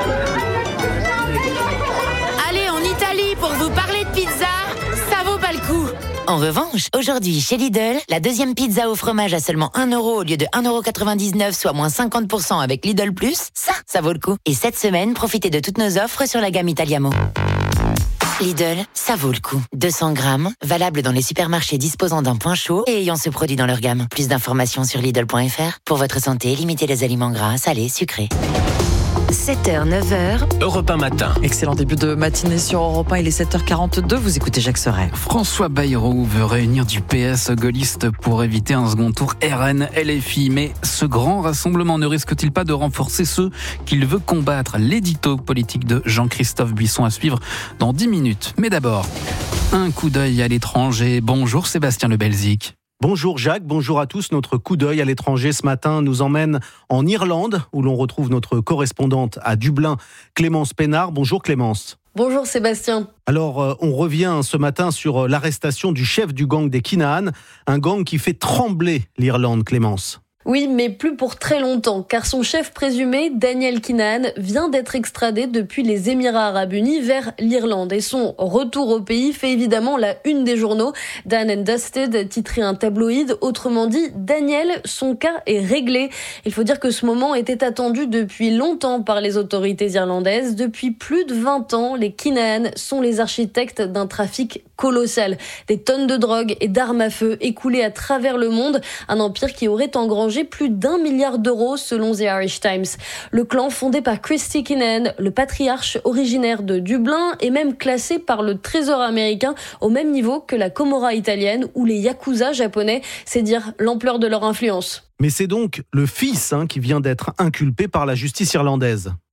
Allez, en Italie, pour vous parler de pizza, ça vaut pas le coup. En revanche, aujourd'hui, chez Lidl, la deuxième pizza au fromage à seulement un euro au lieu de un euro quatre-vingt-dix-neuf, soit moins cinquante pour cent avec Lidl Plus, ça, ça vaut le coup. Et cette semaine, profitez de toutes nos offres sur la gamme Italiamo. Lidl, ça vaut le coup. deux cents grammes, valable dans les supermarchés disposant d'un point chaud et ayant ce produit dans leur gamme. Plus d'informations sur Lidl point f r. Pour votre santé, limitez les aliments gras, salés, sucrés. sept heures, neuf heures. Europe un matin. Excellent début de matinée sur Europe un, il est sept heures quarante-deux, vous écoutez Jacques Serret. François Bayrou veut réunir du P S gaulliste pour éviter un second tour R N L F I. Mais ce grand rassemblement ne risque-t-il pas de renforcer ceux qu'il veut combattre ? L'édito politique de Jean-Christophe Buisson à suivre dans dix minutes. Mais d'abord, un coup d'œil à l'étranger. Bonjour Sébastien Le Belzic. Bonjour Jacques, bonjour à tous. Notre coup d'œil à l'étranger ce matin nous emmène en Irlande, où l'on retrouve notre correspondante à Dublin, Clémence Pénard. Bonjour Clémence. Bonjour Sébastien. Alors, euh, on revient ce matin sur l'arrestation du chef du gang des Kinahan, un gang qui fait trembler l'Irlande, Clémence. Oui, mais plus pour très longtemps, car son chef présumé, Daniel Kinahan, vient d'être extradé depuis les Émirats Arabes Unis vers l'Irlande. Et son retour au pays fait évidemment la une des journaux. Dan and Dusted titrait un tabloïd. Autrement dit, Daniel, son cas est réglé. Il faut dire que ce moment était attendu depuis longtemps par les autorités irlandaises. Depuis plus de vingt ans, les Kinahan sont les architectes d'un trafic colossal. Des tonnes de drogue et d'armes à feu écoulées à travers le monde. Un empire qui aurait engrangé plus d'un milliard d'euros selon The Irish Times. Le clan fondé par Christy Kinahan, le patriarche originaire de Dublin, est même classé par le Trésor américain au même niveau que la Camorra italienne ou les Yakuza japonais. C'est dire l'ampleur de leur influence. Mais c'est donc le fils hein, qui vient d'être inculpé par la justice irlandaise.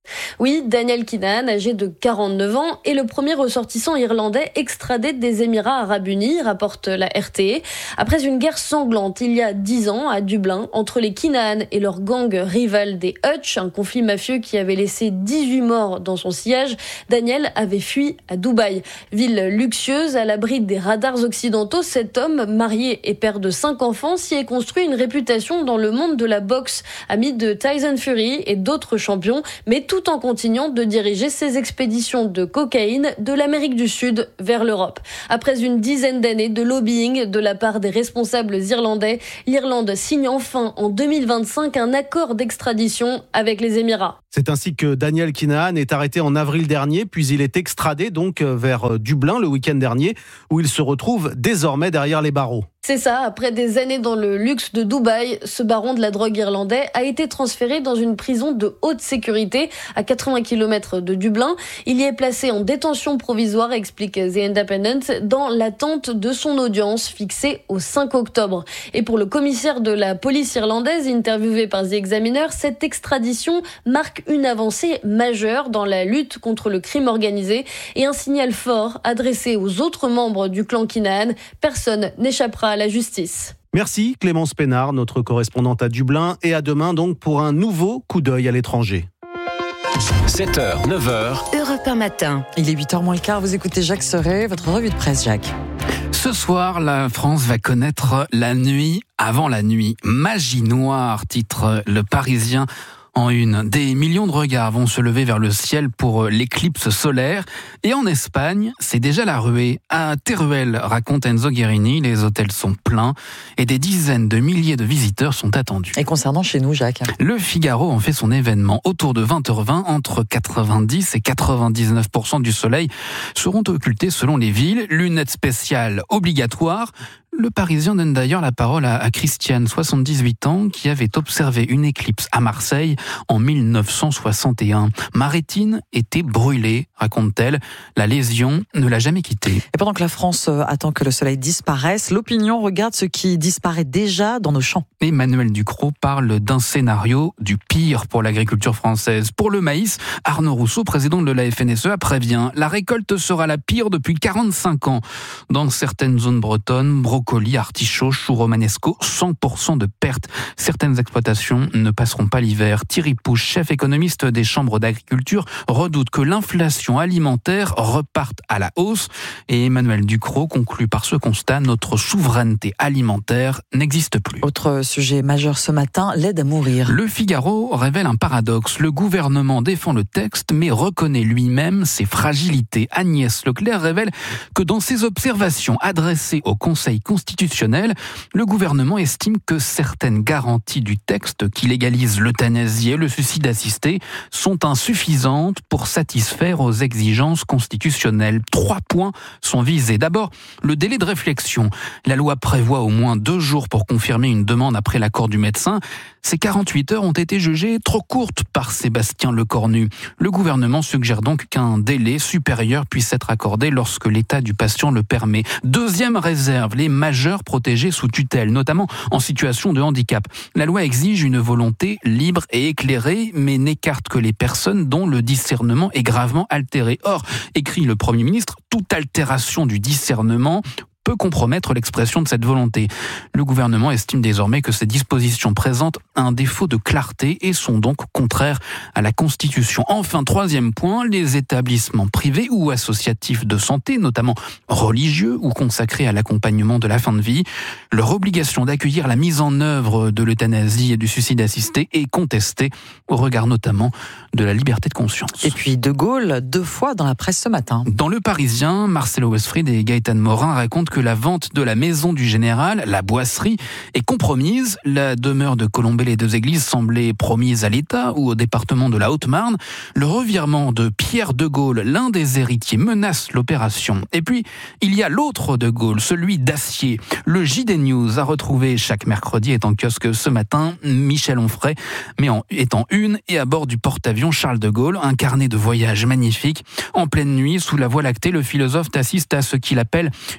Oui, Daniel Kinahan, âgé de quarante-neuf ans, est le premier ressortissant irlandais extradé des Émirats arabes unis, rapporte la R T E. Après une guerre sanglante il y a dix ans à Dublin entre les Kinahan et leur gang rival des Hutch, un conflit mafieux qui avait laissé dix-huit morts dans son sillage, Daniel avait fui à Dubaï. Ville luxueuse, à l'abri des radars occidentaux, cet homme, marié et père de cinq enfants, s'y est construit une réputation dans le monde de la boxe, ami de Tyson Fury et d'autres champions, mais tout tout en continuant de diriger ses expéditions de cocaïne de l'Amérique du Sud vers l'Europe. Après une dizaine d'années de lobbying de la part des responsables irlandais, l'Irlande signe enfin en deux mille vingt-cinq un accord d'extradition avec les Émirats. C'est ainsi que Daniel Kinahan est arrêté en avril dernier, puis il est extradé donc vers Dublin le week-end dernier, où il se retrouve désormais derrière les barreaux. C'est ça, après des années dans le luxe de Dubaï, ce baron de la drogue irlandais a été transféré dans une prison de haute sécurité à quatre-vingts kilomètres de Dublin. Il y est placé en détention provisoire, explique The Independent, dans l'attente de son audience fixée au cinq octobre. Et pour le commissaire de la police irlandaise, interviewé par The Examiner, cette extradition marque une avancée majeure dans la lutte contre le crime organisé et un signal fort adressé aux autres membres du clan Kinahan. Personne n'échappera à la justice. Merci Clémence Pénard, notre correspondante à Dublin, et à demain donc pour un nouveau coup d'œil à l'étranger. sept heures, neuf heures. Europe un matin. Il est huit heures moins le quart, vous écoutez Jacques Serret, votre revue de presse, Jacques. Ce soir, la France va connaître la nuit avant la nuit. Magie noire, titre Le Parisien. En une, des millions de regards vont se lever vers le ciel pour l'éclipse solaire. Et en Espagne, c'est déjà la ruée. À Teruel, raconte Enzo Guerini, les hôtels sont pleins et des dizaines de milliers de visiteurs sont attendus. Et concernant chez nous, Jacques ? Le Figaro en fait son événement. Autour de vingt heures vingt, entre quatre-vingt-dix et quatre-vingt-dix-neuf pour cent du soleil seront occultés selon les villes. Lunettes spéciales obligatoires. Le Parisien donne d'ailleurs la parole à, à Christiane, soixante-dix-huit ans, qui avait observé une éclipse à Marseille en mille neuf cent soixante et un. Ma rétine était brûlée, raconte-t-elle. La lésion ne l'a jamais quittée. Et pendant que la France attend que le soleil disparaisse, l'opinion regarde ce qui disparaît déjà dans nos champs. Emmanuel Ducrot parle d'un scénario du pire pour l'agriculture française. Pour le maïs, Arnaud Rousseau, président de la F N S E, prévient. La récolte sera la pire depuis quarante-cinq ans. Dans certaines zones bretonnes, brocoli, artichaut, chou romanesco, cent pour cent de pertes. Certaines exploitations ne passeront pas l'hiver. Thierry Pouche, chef économiste des chambres d'agriculture, redoute que l'inflation alimentaire reparte à la hausse. Et Emmanuel Ducrot conclut par ce constat, notre souveraineté alimentaire n'existe plus. Autre sujet majeur ce matin, l'aide à mourir. Le Figaro révèle un paradoxe. Le gouvernement défend le texte, mais reconnaît lui-même ses fragilités. Agnès Leclerc révèle que dans ses observations adressées au Conseil constitutionnel, le gouvernement estime que certaines garanties du texte qui légalise l'euthanasie et le suicide assisté sont insuffisantes pour satisfaire aux exigences constitutionnelles. Trois points sont visés. D'abord, le délai de réflexion. La loi prévoit au moins deux jours pour confirmer une demande après l'accord du médecin. Ces quarante-huit heures ont été jugées trop courtes par Sébastien Lecornu. Le gouvernement suggère donc qu'un délai supérieur puisse être accordé lorsque l'état du patient le permet. Deuxième réserve, les majeurs protégés sous tutelle, notamment en situation de handicap. La loi exige une volonté libre et éclairée, mais n'écarte que les personnes dont le discernement est gravement altéré. Or, écrit le Premier ministre, toute altération du discernement peut compromettre l'expression de cette volonté. Le gouvernement estime désormais que ces dispositions présentent un défaut de clarté et sont donc contraires à la Constitution. Enfin, troisième point, les établissements privés ou associatifs de santé, notamment religieux ou consacrés à l'accompagnement de la fin de vie, leur obligation d'accueillir la mise en œuvre de l'euthanasie et du suicide assisté est contestée au regard notamment de la liberté de conscience. Et puis De Gaulle, deux fois dans la presse ce matin. Dans Le Parisien, Marcelo Westfried et Gaëtan Morin racontent que la vente de la maison du général, la boisserie, est compromise. La demeure de Colombey-les-Deux-Églises semblait promise à l'État ou au département de la Haute-Marne. Le revirement de Pierre de Gaulle, l'un des héritiers, menace l'opération. Et puis, il y a l'autre de Gaulle, celui d'Acier. Le J D News a retrouvé chaque mercredi, est en kiosque ce matin, Michel Onfray, mais en, est en une et à bord du porte-avions Charles de Gaulle, un carnet de voyage magnifique. En pleine nuit, sous la Voie lactée, le philosophe assiste à ce qu'il appelle une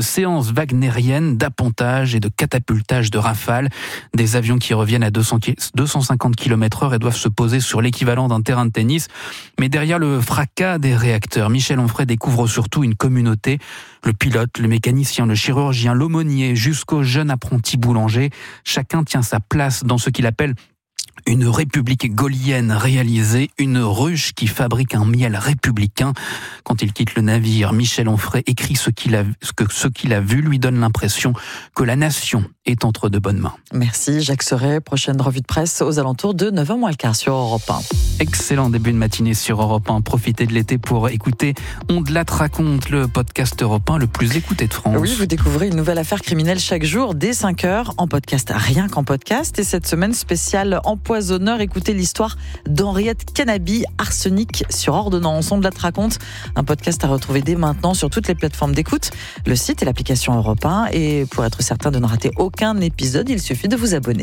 séance wagnérienne d'appontage et de catapultage de rafales. Des avions qui reviennent à deux cents, deux cent cinquante kilomètres heure et doivent se poser sur l'équivalent d'un terrain de tennis. Mais derrière le fracas des réacteurs, Michel Onfray découvre surtout une communauté. Le pilote, le mécanicien, le chirurgien, l'aumônier, jusqu'au jeune apprenti boulanger. Chacun tient sa place dans ce qu'il appelle une république gaullienne réalisée, une ruche qui fabrique un miel républicain. Quand il quitte le navire, Michel Onfray écrit ce qu'il a, que ce qu'il a vu lui donne l'impression que la nation est entre de bonnes mains. Merci Jacques Serret. Prochaine revue de presse aux alentours de neuf heures moins le quart sur Europe un. Excellent début de matinée sur Europe un. Profitez de l'été pour écouter On de la raconte, le podcast Europe un le plus écouté de France. Oui, vous découvrez une nouvelle affaire criminelle chaque jour dès cinq heures en podcast, rien qu'en podcast. Et cette semaine spéciale empoisonneur, écoutez l'histoire d'Henriette Canabi, arsenic sur ordonnance. On de la raconte, un podcast à retrouver dès maintenant sur toutes les plateformes d'écoute, le site et l'application Europe un. Et pour être certain de ne rater aucun épisode, il suffit de vous abonner.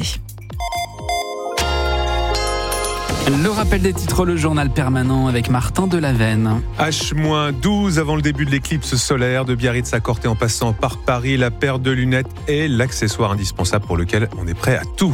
Le rappel des titres, le journal permanent avec Martin Delavenne. H douze avant le début de l'éclipse solaire, de Biarritz à Corté en passant par Paris, la paire de lunettes est l'accessoire indispensable pour lequel on est prêt à tout.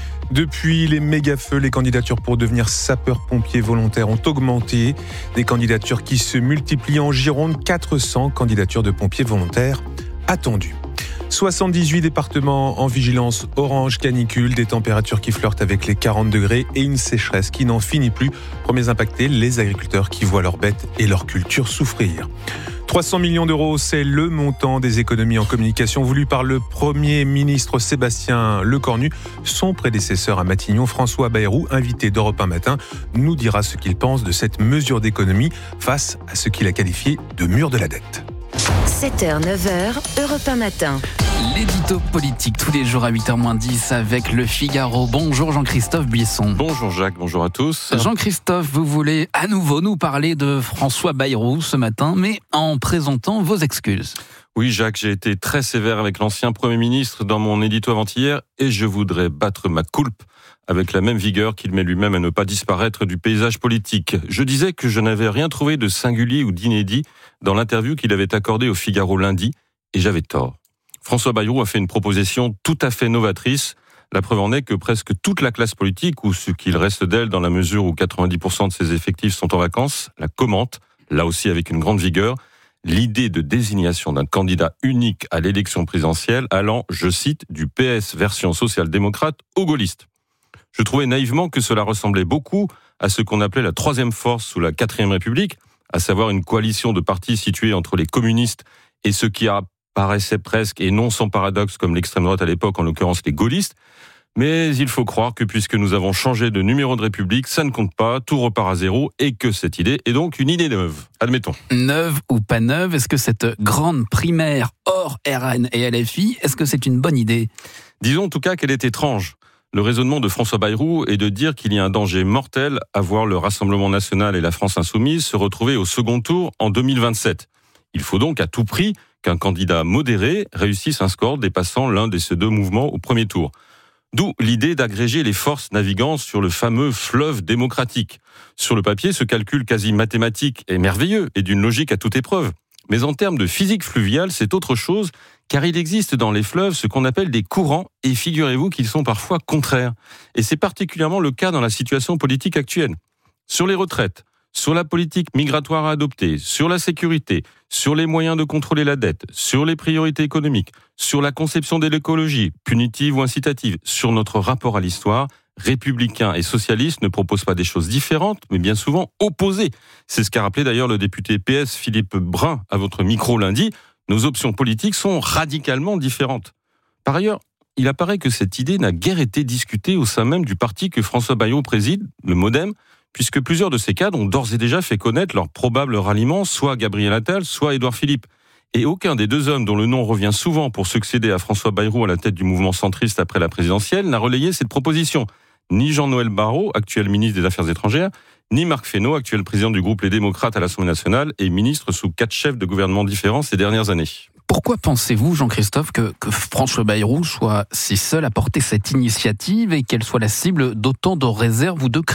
Depuis les méga-feux, les candidatures pour devenir sapeur-pompier volontaire ont augmenté. Des candidatures qui se multiplient en Gironde, quatre cents candidatures de pompiers volontaires attendues. soixante-dix-huit départements en vigilance orange canicule, des températures qui flirtent avec les quarante degrés et une sécheresse qui n'en finit plus. Premiers impactés, les agriculteurs qui voient leurs bêtes et leurs cultures souffrir. trois cents millions d'euros, c'est le montant des économies en communication voulu par le Premier ministre Sébastien Lecornu. Son prédécesseur à Matignon, François Bayrou, invité d'Europe un matin, nous dira ce qu'il pense de cette mesure d'économie face à ce qu'il a qualifié de mur de la dette. sept heures neuf heures, Europe un matin. L'édito politique tous les jours à huit heures moins dix avec Le Figaro. Bonjour Jean-Christophe Buisson. Bonjour Jacques, bonjour à tous. Jean-Christophe, vous voulez à nouveau nous parler de François Bayrou ce matin, mais en présentant vos excuses. Oui Jacques, j'ai été très sévère avec l'ancien Premier ministre dans mon édito avant-hier et je voudrais battre ma coulpe avec la même vigueur qu'il met lui-même à ne pas disparaître du paysage politique. Je disais que je n'avais rien trouvé de singulier ou d'inédit dans l'interview qu'il avait accordée au Figaro lundi, et j'avais tort. François Bayrou a fait une proposition tout à fait novatrice. La preuve en est que presque toute la classe politique, ou ce qu'il reste d'elle dans la mesure où quatre-vingt-dix pour cent de ses effectifs sont en vacances, la commente, là aussi avec une grande vigueur, l'idée de désignation d'un candidat unique à l'élection présidentielle allant, je cite, du P S version social-démocrate aux gaullistes. Je trouvais naïvement que cela ressemblait beaucoup à ce qu'on appelait la troisième force sous la quatrième République, à savoir une coalition de partis situés entre les communistes et ceux qui apparaissaient presque, et non sans paradoxe, comme l'extrême droite à l'époque, en l'occurrence les gaullistes. Mais il faut croire que puisque nous avons changé de numéro de République, ça ne compte pas, tout repart à zéro, et que cette idée est donc une idée neuve. Admettons. Neuve ou pas neuve, est-ce que cette grande primaire hors R N et L F I, est-ce que c'est une bonne idée ? Disons en tout cas qu'elle est étrange. Le raisonnement de François Bayrou est de dire qu'il y a un danger mortel à voir le Rassemblement national et la France insoumise se retrouver au second tour en deux mille vingt-sept. Il faut donc à tout prix qu'un candidat modéré réussisse un score dépassant l'un de ces deux mouvements au premier tour. D'où l'idée d'agréger les forces naviguant sur le fameux fleuve démocratique. Sur le papier, ce calcul quasi mathématique est merveilleux et d'une logique à toute épreuve. Mais en termes de physique fluviale, c'est autre chose, car il existe dans les fleuves ce qu'on appelle des courants, et figurez-vous qu'ils sont parfois contraires. Et c'est particulièrement le cas dans la situation politique actuelle. Sur les retraites, sur la politique migratoire à adopter, sur la sécurité, sur les moyens de contrôler la dette, sur les priorités économiques, sur la conception de l'écologie, punitive ou incitative, sur notre rapport à l'histoire, républicains et socialistes ne proposent pas des choses différentes, mais bien souvent opposées. C'est ce qu'a rappelé d'ailleurs le député P S Philippe Brun à votre micro lundi. Nos options politiques sont radicalement différentes. Par ailleurs, il apparaît que cette idée n'a guère été discutée au sein même du parti que François Bayrou préside, le MoDem, puisque plusieurs de ces cadres ont d'ores et déjà fait connaître leur probable ralliement, soit Gabriel Attal, soit Édouard Philippe. Et aucun des deux hommes dont le nom revient souvent pour succéder à François Bayrou à la tête du mouvement centriste après la présidentielle n'a relayé cette proposition. Ni Jean-Noël Barrot, actuel ministre des Affaires étrangères, ni Marc Fesneau, actuel président du groupe Les Démocrates à l'Assemblée nationale et ministre sous quatre chefs de gouvernement différents ces dernières années. Pourquoi pensez-vous, Jean-Christophe, que, que François Bayrou soit si seul à porter cette initiative et qu'elle soit la cible d'autant de réserves ou de critiques ?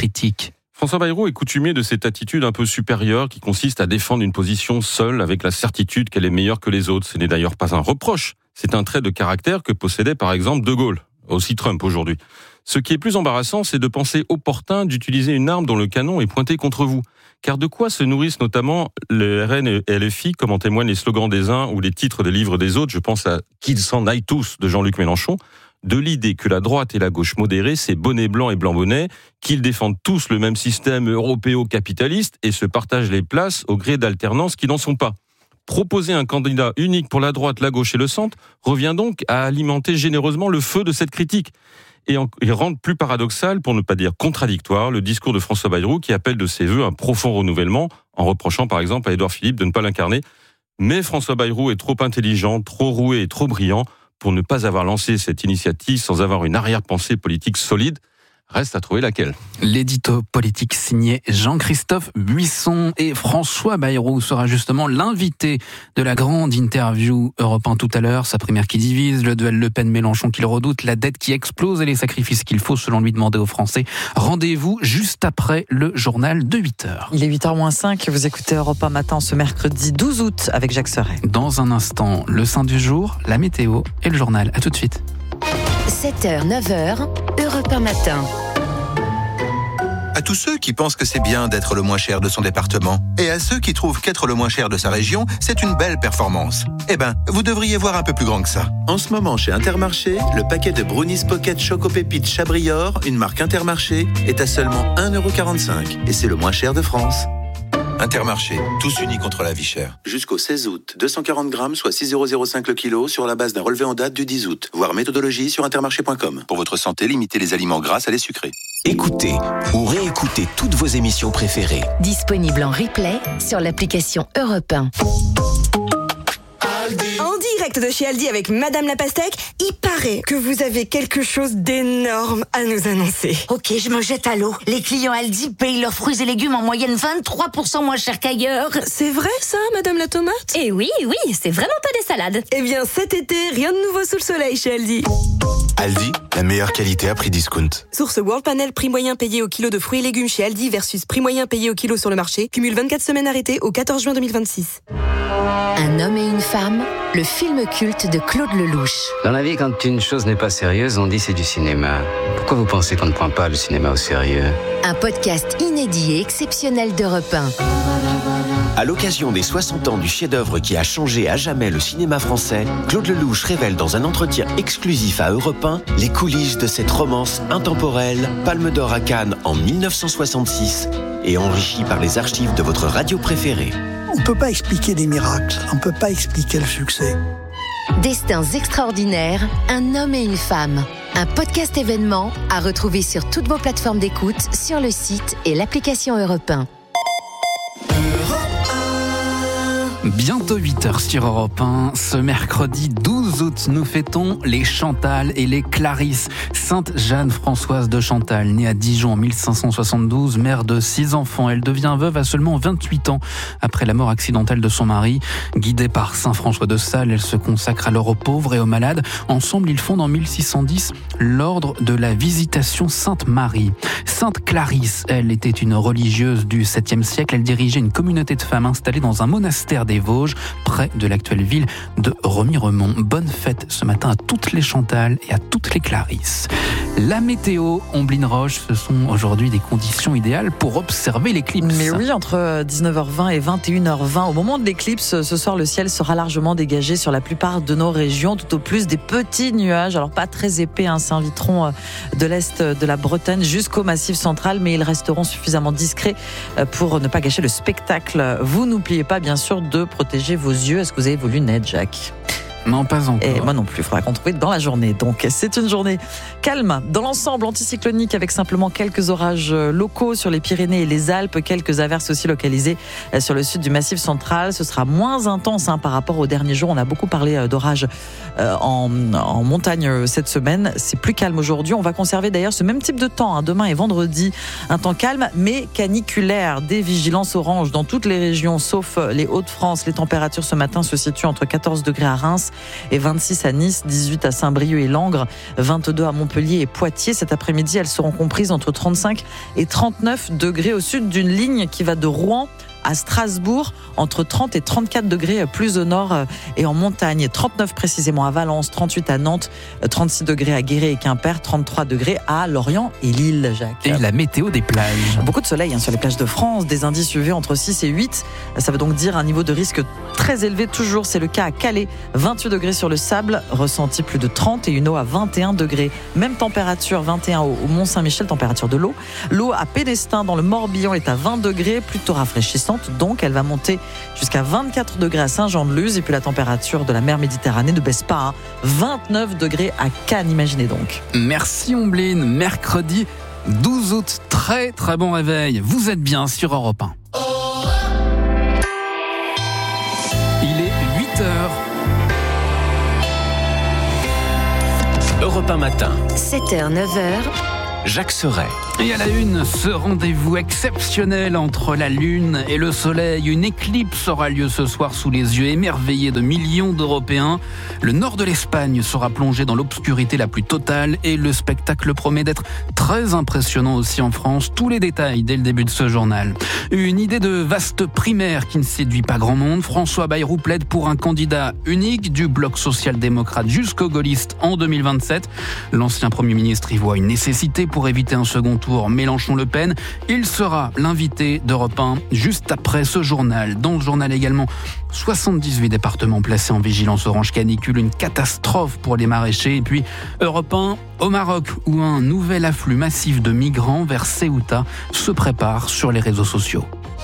François Bayrou est coutumier de cette attitude un peu supérieure qui consiste à défendre une position seule avec la certitude qu'elle est meilleure que les autres. Ce n'est d'ailleurs pas un reproche, c'est un trait de caractère que possédait par exemple De Gaulle, aussi Trump aujourd'hui. Ce qui est plus embarrassant, c'est de penser opportun d'utiliser une arme dont le canon est pointé contre vous. Car de quoi se nourrissent notamment le R N et L F I, comme en témoignent les slogans des uns ou les titres des livres des autres, je pense à « Qu'ils s'en aillent tous » de Jean-Luc Mélenchon, de l'idée que la droite et la gauche modérée, c'est bonnet blanc et blanc bonnet, qu'ils défendent tous le même système européo-capitaliste et se partagent les places au gré d'alternances qui n'en sont pas. Proposer un candidat unique pour la droite, la gauche et le centre revient donc à alimenter généreusement le feu de cette critique et, en, et rendre plus paradoxal, pour ne pas dire contradictoire, le discours de François Bayrou qui appelle de ses voeux un profond renouvellement, en reprochant par exemple à Édouard Philippe de ne pas l'incarner. Mais François Bayrou est trop intelligent, trop roué et trop brillant pour ne pas avoir lancé cette initiative sans avoir une arrière-pensée politique solide. Reste à trouver laquelle. L'édito politique signé Jean-Christophe Buisson et François Bayrou sera justement l'invité de la grande interview Europe un tout à l'heure. Sa primaire qui divise, le duel Le Pen-Mélenchon qu'il redoute, la dette qui explose et les sacrifices qu'il faut selon lui demander aux Français. Rendez-vous juste après le journal de huit heures. Il est huit heures moins cinq, vous écoutez Europe un matin ce mercredi douze août avec Jacques Serret. Dans un instant, le saint du jour, la météo et le journal. À tout de suite. sept heures, neuf heures, Europe un matin. À tous ceux qui pensent que c'est bien d'être le moins cher de son département, et à ceux qui trouvent qu'être le moins cher de sa région, c'est une belle performance. Eh ben, vous devriez voir un peu plus grand que ça. En ce moment, chez Intermarché, le paquet de Brownies Pocket Choco Pépites Chabrior, une marque Intermarché, est à seulement un euro quarante-cinq. Et c'est le moins cher de France. Intermarché, tous unis contre la vie chère. Jusqu'au seize août, deux cent quarante grammes, soit six euros zéro cinq le kilo, sur la base d'un relevé en date du dix août. Voir méthodologie sur intermarché point com. Pour votre santé, limitez les aliments gras à les sucrés. Écoutez ou réécoutez toutes vos émissions préférées. Disponible en replay sur l'application Europe un. En direct de chez Aldi avec Madame la Pastèque, il paraît que vous avez quelque chose d'énorme à nous annoncer. Ok, je me jette à l'eau. Les clients Aldi payent leurs fruits et légumes en moyenne vingt-trois pour cent moins cher qu'ailleurs. C'est vrai ça, Madame la Tomate? Eh oui, oui, c'est vraiment pas des salades. Eh bien cet été, rien de nouveau sous le soleil chez Aldi. Aldi, la meilleure qualité à prix discount. Source World Panel, prix moyen payé au kilo de fruits et légumes chez Aldi versus prix moyen payé au kilo sur le marché. Cumule vingt-quatre semaines arrêtées au quatorze juin deux mille vingt-six. Un homme et une femme, le film culte de Claude Lelouch. Dans la vie, quand une chose n'est pas sérieuse, on dit c'est du cinéma. Pourquoi vous pensez qu'on ne prend pas le cinéma au sérieux? Un podcast inédit et exceptionnel d'Europe un. À l'occasion des soixante ans du chef-d'œuvre qui a changé à jamais le cinéma français, Claude Lelouch révèle dans un entretien exclusif à Europe un les coulisses de cette romance intemporelle, Palme d'Or à Cannes en mille neuf cent soixante-six et enrichie par les archives de votre radio préférée. On ne peut pas expliquer des miracles, on ne peut pas expliquer le succès. Destins extraordinaires, un homme et une femme. Un podcast événement à retrouver sur toutes vos plateformes d'écoute, sur le site et l'application Europe un. Bientôt huit heures sur Europe un. Ce mercredi douze août, nous fêtons les Chantal et les Clarisse. Sainte Jeanne-Françoise de Chantal, née à Dijon en mille cinq cent soixante-douze, mère de six enfants. Elle devient veuve à seulement vingt-huit ans après la mort accidentelle de son mari. Guidée par saint François de Sales, elle se consacre alors aux pauvres et aux malades. Ensemble, ils fondent en mille six cent dix l'ordre de la Visitation Sainte-Marie. Sainte Clarisse, elle était une religieuse du septième siècle. Elle dirigeait une communauté de femmes installée dans un monastère des Vosges, près de l'actuelle ville de Remiremont. Bonne fête ce matin à toutes les Chantal et à toutes les Clarisse. La météo, Omblin Roche, ce sont aujourd'hui des conditions idéales pour observer l'éclipse. Mais oui, entre dix-neuf heures vingt et vingt et une heures vingt, au moment de l'éclipse, ce soir, le ciel sera largement dégagé sur la plupart de nos régions, tout au plus des petits nuages, alors pas très épais, hein, s'inviteront de l'est de la Bretagne jusqu'au Massif central, mais ils resteront suffisamment discrets pour ne pas gâcher le spectacle. Vous n'oubliez pas, bien sûr, de protéger vos yeux. Est-ce que vous avez vos lunettes, Jacques ? Non, pas encore. Et moi non plus, il faudra qu'on trouve dans la journée. Donc, c'est une journée calme dans l'ensemble, anticyclonique, avec simplement quelques orages locaux sur les Pyrénées et les Alpes, quelques averses aussi localisées sur le sud du Massif central. Ce sera moins intense hein, par rapport aux derniers jours. On a beaucoup parlé d'orages euh, en, en montagne cette semaine. C'est plus calme aujourd'hui. On va conserver d'ailleurs ce même type de temps. Hein. Demain et vendredi, un temps calme, mais caniculaire. Des vigilances oranges dans toutes les régions, sauf les Hauts-de-France. Les températures ce matin se situent entre quatorze degrés à Reims et vingt-six à Nice, dix-huit à Saint-Brieuc et Langres, vingt-deux à Montpellier et Poitiers. Cet après-midi, elles seront comprises entre trente-cinq et trente-neuf degrés au sud d'une ligne qui va de Rouen à Strasbourg, entre trente et trente-quatre degrés plus au nord et en montagne. trente-neuf précisément à Valence, trente-huit à Nantes, trente-six degrés à Guéret et Quimper, trente-trois degrés à Lorient et Lille, Jacques. Et la météo des plages. Beaucoup de soleil hein, sur les plages de France, des indices U V entre six et huit. Ça veut donc dire un niveau de risque très élevé toujours. C'est le cas à Calais, vingt-huit degrés sur le sable, ressenti plus de trente et une eau à vingt et un degrés. Même température, vingt et un au Mont-Saint-Michel, température de l'eau. L'eau à Pédestin dans le Morbihan est à vingt degrés, plutôt rafraîchissante. Donc elle va monter jusqu'à vingt-quatre degrés à Saint-Jean-de-Luz. Et puis la température de la mer Méditerranée ne baisse pas. Hein. vingt-neuf degrés à Cannes, imaginez donc. Merci Ombline. Mercredi douze août, très très bon réveil. Vous êtes bien sur Europe un. Il est huit heures. Europe un matin. sept heures, neuf heures. Jacques Serret. Et à la une, ce rendez-vous exceptionnel entre la Lune et le Soleil. Une éclipse aura lieu ce soir sous les yeux émerveillés de millions d'Européens. Le nord de l'Espagne sera plongé dans l'obscurité la plus totale et le spectacle promet d'être très impressionnant aussi en France. Tous les détails dès le début de ce journal. Une idée de vaste primaire qui ne séduit pas grand monde. François Bayrou plaide pour un candidat unique du bloc social-démocrate jusqu'aux gaullistes en deux mille vingt-sept. L'ancien Premier ministre y voit une nécessité pour éviter un second tour Mélenchon-Le Pen. Il sera l'invité d'Europe un juste après ce journal. Dans le journal également, soixante-dix-huit départements placés en vigilance orange canicule, une catastrophe pour les maraîchers. Et puis Europe un au Maroc, où un nouvel afflux massif de migrants vers Ceuta se prépare sur les réseaux sociaux.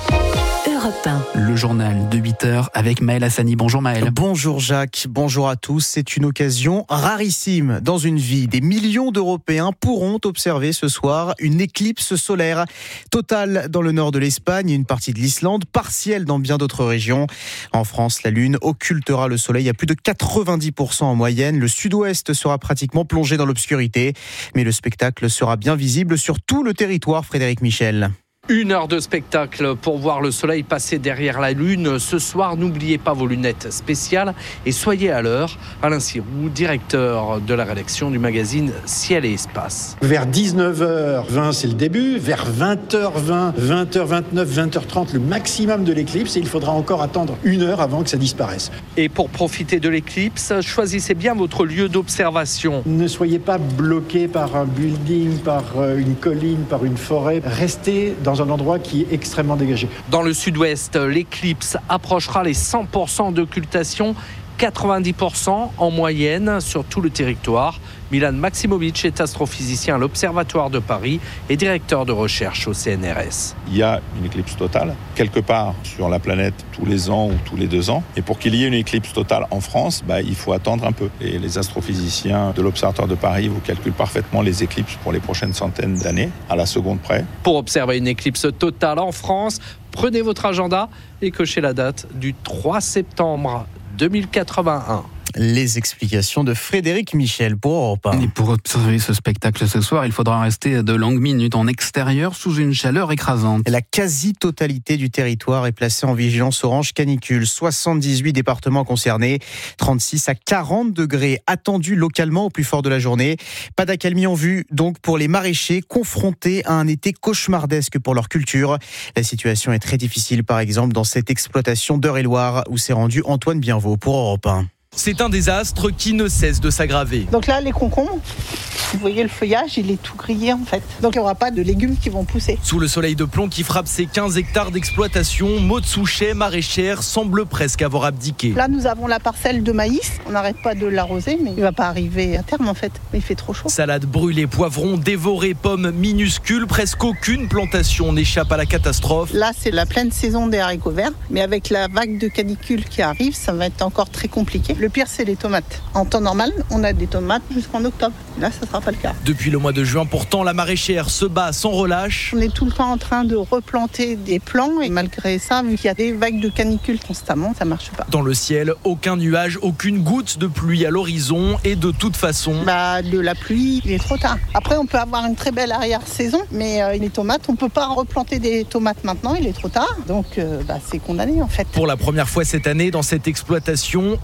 Europe un. Le journal de huit heures avec Maël Hassani. Bonjour Maël. Bonjour Jacques, bonjour à tous. C'est une occasion rarissime dans une vie. Des millions d'Européens pourront observer ce soir une éclipse solaire totale dans le nord de l'Espagne et une partie de l'Islande, partielle dans bien d'autres régions. En France, la Lune occultera le soleil à plus de quatre-vingt-dix pour cent en moyenne. Le sud-ouest sera pratiquement plongé dans l'obscurité. Mais le spectacle sera bien visible sur tout le territoire, Frédéric Michel. Une heure de spectacle pour voir le soleil passer derrière la lune. Ce soir, n'oubliez pas vos lunettes spéciales et soyez à l'heure. Alain Sirou, directeur de la rédaction du magazine Ciel et Espace. Vers dix-neuf heures vingt, c'est le début. Vers vingt heures vingt, vingt heures vingt-neuf, vingt heures trente, le maximum de l'éclipse. Et il faudra encore attendre une heure avant que ça disparaisse. Et pour profiter de l'éclipse, choisissez bien votre lieu d'observation. Ne soyez pas bloqué par un building, par une colline, par une forêt. Restez dans un endroit qui est extrêmement dégagé. Dans le sud-ouest, l'éclipse approchera les cent pour cent d'occultation, quatre-vingt-dix pour cent en moyenne sur tout le territoire. Milan Maximovic est astrophysicien à l'Observatoire de Paris et directeur de recherche au C N R S. Il y a une éclipse totale, quelque part sur la planète, tous les ans ou tous les deux ans. Et pour qu'il y ait une éclipse totale en France, bah, il faut attendre un peu. Et les astrophysiciens de l'Observatoire de Paris vous calculent parfaitement les éclipses pour les prochaines centaines d'années, à la seconde près. Pour observer une éclipse totale en France, prenez votre agenda et cochez la date du trois septembre deux mille quatre-vingt-un. Les explications de Frédéric Michel pour Europe un. Et pour observer ce spectacle ce soir, il faudra rester de longues minutes en extérieur sous une chaleur écrasante. La quasi-totalité du territoire est placée en vigilance orange canicule. soixante-dix-huit départements concernés, trente-six à quarante degrés attendus localement au plus fort de la journée. Pas d'accalmie en vue donc pour les maraîchers confrontés à un été cauchemardesque pour leur culture. La situation est très difficile par exemple dans cette exploitation d'Eure-et-Loire où s'est rendu Antoine Bienvaux pour Europe un. C'est un désastre qui ne cesse de s'aggraver. Donc là, les concombres, vous voyez le feuillage, il est tout grillé en fait. Donc il n'y aura pas de légumes qui vont pousser. Sous le soleil de plomb qui frappe ses quinze hectares d'exploitation, Maud Souchet, maraîchère, semble presque avoir abdiqué. Là, nous avons la parcelle de maïs. On n'arrête pas de l'arroser, mais il ne va pas arriver à terme en fait. Il fait trop chaud. Salade brûlée, poivrons dévorés, pommes minuscules. Presque aucune plantation n'échappe à la catastrophe. Là, c'est la pleine saison des haricots verts. Mais avec la vague de canicule qui arrive, ça va être encore très compliqué. Le pire, c'est les tomates. En temps normal, on a des tomates jusqu'en octobre. Là, ça ne sera pas le cas. Depuis le mois de juin, pourtant, la maraîchère se bat sans relâche. On est tout le temps en train de replanter des plants et malgré ça, vu qu'il y a des vagues de canicule constamment, ça ne marche pas. Dans le ciel, aucun nuage, aucune goutte de pluie à l'horizon et de toute façon... Bah, de la pluie, il est trop tard. Après, on peut avoir une très belle arrière-saison, mais euh, les tomates, on ne peut pas replanter des tomates maintenant, il est trop tard. Donc, euh, bah, c'est condamné en fait. Pour la première fois cette année, dans cette exploitation, aucune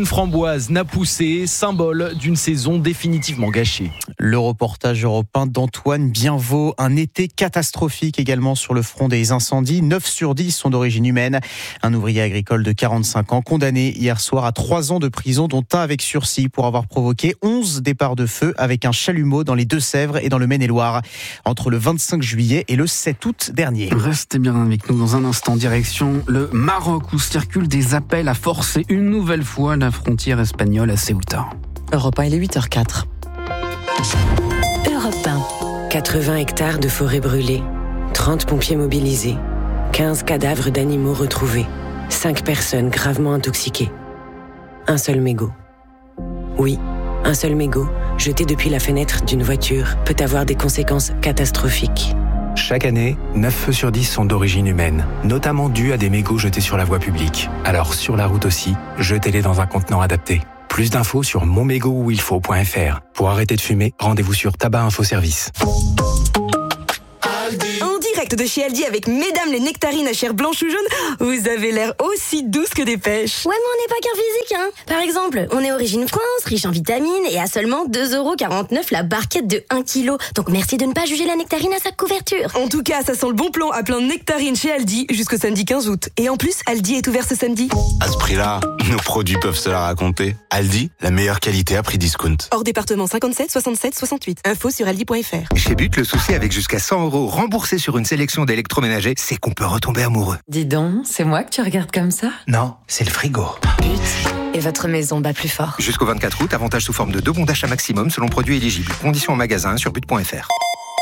aucune framboise n'a poussé, symbole d'une saison définitivement gâchée. Le reportage européen d'Antoine Bienvaux. Un été catastrophique également sur le front des incendies. neuf sur dix sont d'origine humaine. Un ouvrier agricole de quarante-cinq ans condamné hier soir à trois ans de prison, dont un avec sursis pour avoir provoqué onze départs de feu avec un chalumeau dans les Deux-Sèvres et dans le Maine-et-Loire entre le vingt-cinq juillet et le sept août dernier. Restez bien avec nous dans un instant, direction le Maroc où circulent des appels à forcer une nouvelle fois la frontière espagnole à Ceuta. Europe un, il est huit heures quatre. Europe un. quatre-vingts hectares de forêt brûlée, trente pompiers mobilisés, quinze cadavres d'animaux retrouvés, cinq personnes gravement intoxiquées. Un seul mégot. Oui, un seul mégot, jeté depuis la fenêtre d'une voiture, peut avoir des conséquences catastrophiques. Chaque année, neuf feux sur dix sont d'origine humaine, notamment dus à des mégots jetés sur la voie publique. Alors sur la route aussi, jetez-les dans un contenant adapté. Plus d'infos sur mon mégot où il faut point f r. Pour arrêter de fumer, rendez-vous sur Tabac Info Service. En direct de chez Aldi avec Mesdames les nectarines à chair blanche ou jaune, vous avez l'air aussi douce que des pêches. Ouais, mais on n'est pas qu'un physique, hein. Par exemple, on est Origine France, riche en vitamines et à seulement deux euros quarante-neuf la barquette de un kilo. Donc merci de ne pas juger la nectarine à sa couverture. En tout cas, ça sent le bon plan à plein de nectarines chez Aldi jusqu'au samedi quinze août. Et en plus, Aldi est ouvert ce samedi. À ce prix-là, nos produits peuvent se la raconter. Aldi, la meilleure qualité à prix discount. Hors département cinquante-sept soixante-sept soixante-huit. Info sur aldi point f r. Chez But, le souci avec jusqu'à cent euros remboursés sur une sélection d'électroménagers, c'est qu'on peut retomber amoureux. Dis donc, c'est moi que tu regardes comme ça ? Non, c'est le frigo. But, et votre maison bat plus fort. Jusqu'au vingt-quatre août, avantage sous forme de deux bons d'achat maximum selon produit éligible. Conditions en magasin sur but point f r.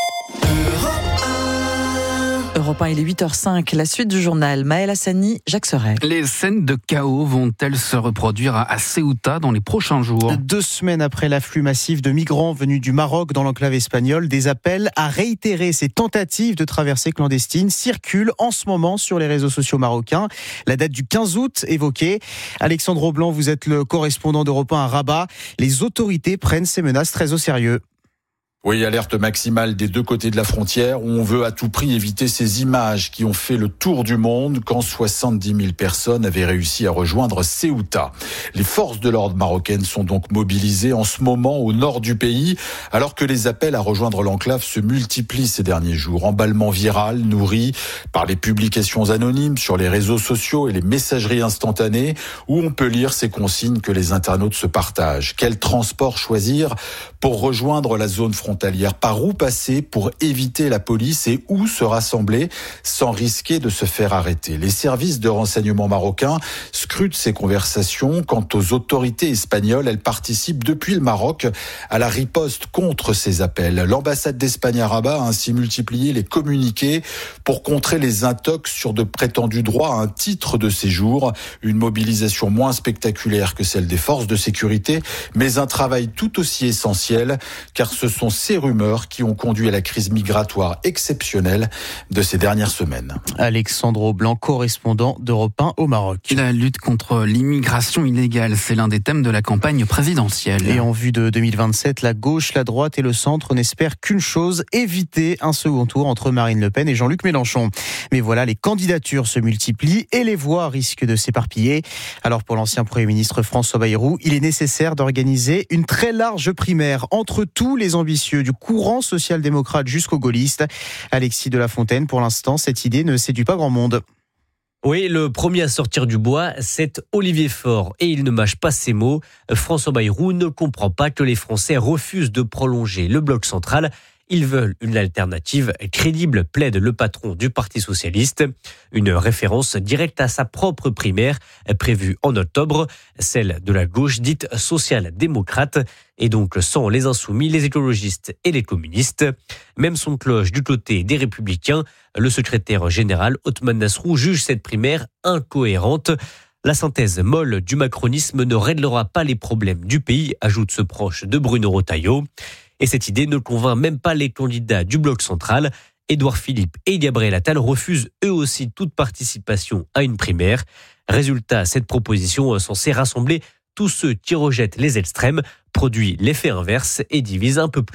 Europe un, il est huit heures cinq. La suite du journal, Maël Hassani, Jacques Serret. Les scènes de chaos vont-elles se reproduire à Ceuta dans les prochains jours ? Deux semaines après l'afflux massif de migrants venus du Maroc dans l'enclave espagnole, des appels à réitérer ces tentatives de traversée clandestine circulent en ce moment sur les réseaux sociaux marocains. La date du quinze août évoquée. Alexandre Blanc, vous êtes le correspondant d'Europe un à Rabat. Les autorités prennent ces menaces très au sérieux. Oui, alerte maximale des deux côtés de la frontière où on veut à tout prix éviter ces images qui ont fait le tour du monde quand soixante-dix mille personnes avaient réussi à rejoindre Ceuta. Les forces de l'ordre marocaines sont donc mobilisées en ce moment au nord du pays alors que les appels à rejoindre l'enclave se multiplient ces derniers jours. Emballement viral nourri par les publications anonymes sur les réseaux sociaux et les messageries instantanées où on peut lire ces consignes que les internautes se partagent. Quel transport choisir pour rejoindre la zone frontalière ? Par où passer pour éviter la police et où se rassembler sans risquer de se faire arrêter. Les services de renseignement marocains scrutent ces conversations. Quant aux autorités espagnoles, elles participent depuis le Maroc à la riposte contre ces appels. L'ambassade d'Espagne à Rabat a ainsi multiplié les communiqués pour contrer les intox sur de prétendus droits à un titre de séjour. Une mobilisation moins spectaculaire que celle des forces de sécurité, mais un travail tout aussi essentiel car ce sont ces rumeurs qui ont conduit à la crise migratoire exceptionnelle de ces dernières semaines. Alexandre Blanc, correspondant d'Europe un au Maroc. La lutte contre l'immigration illégale, c'est l'un des thèmes de la campagne présidentielle. Et en vue de deux mille vingt-sept, la gauche, la droite et le centre n'espèrent qu'une chose, éviter un second tour entre Marine Le Pen et Jean-Luc Mélenchon. Mais voilà, les candidatures se multiplient et les voix risquent de s'éparpiller. Alors pour l'ancien Premier ministre François Bayrou, il est nécessaire d'organiser une très large primaire entre tous les ambitieux du courant social-démocrate jusqu'aux gaullistes. Alexis de la Fontaine, pour l'instant, cette idée ne séduit pas grand monde. Oui, le premier à sortir du bois, c'est Olivier Faure. Et il ne mâche pas ses mots. François Bayrou ne comprend pas que les Français refusent de prolonger le bloc central. Ils veulent une alternative crédible, plaide le patron du Parti socialiste. Une référence directe à sa propre primaire, prévue en octobre, celle de la gauche dite social-démocrate, et donc sans les insoumis, les écologistes et les communistes. Même son cloche du côté des Républicains, le secrétaire général Othman Nasrou juge cette primaire incohérente. La synthèse molle du macronisme ne réglera pas les problèmes du pays, ajoute ce proche de Bruno Retailleau. Et cette idée ne convainc même pas les candidats du bloc central. Édouard Philippe et Gabriel Attal refusent eux aussi toute participation à une primaire. Résultat, cette proposition censée rassembler tous ceux qui rejettent les extrêmes produit l'effet inverse et divise un peu plus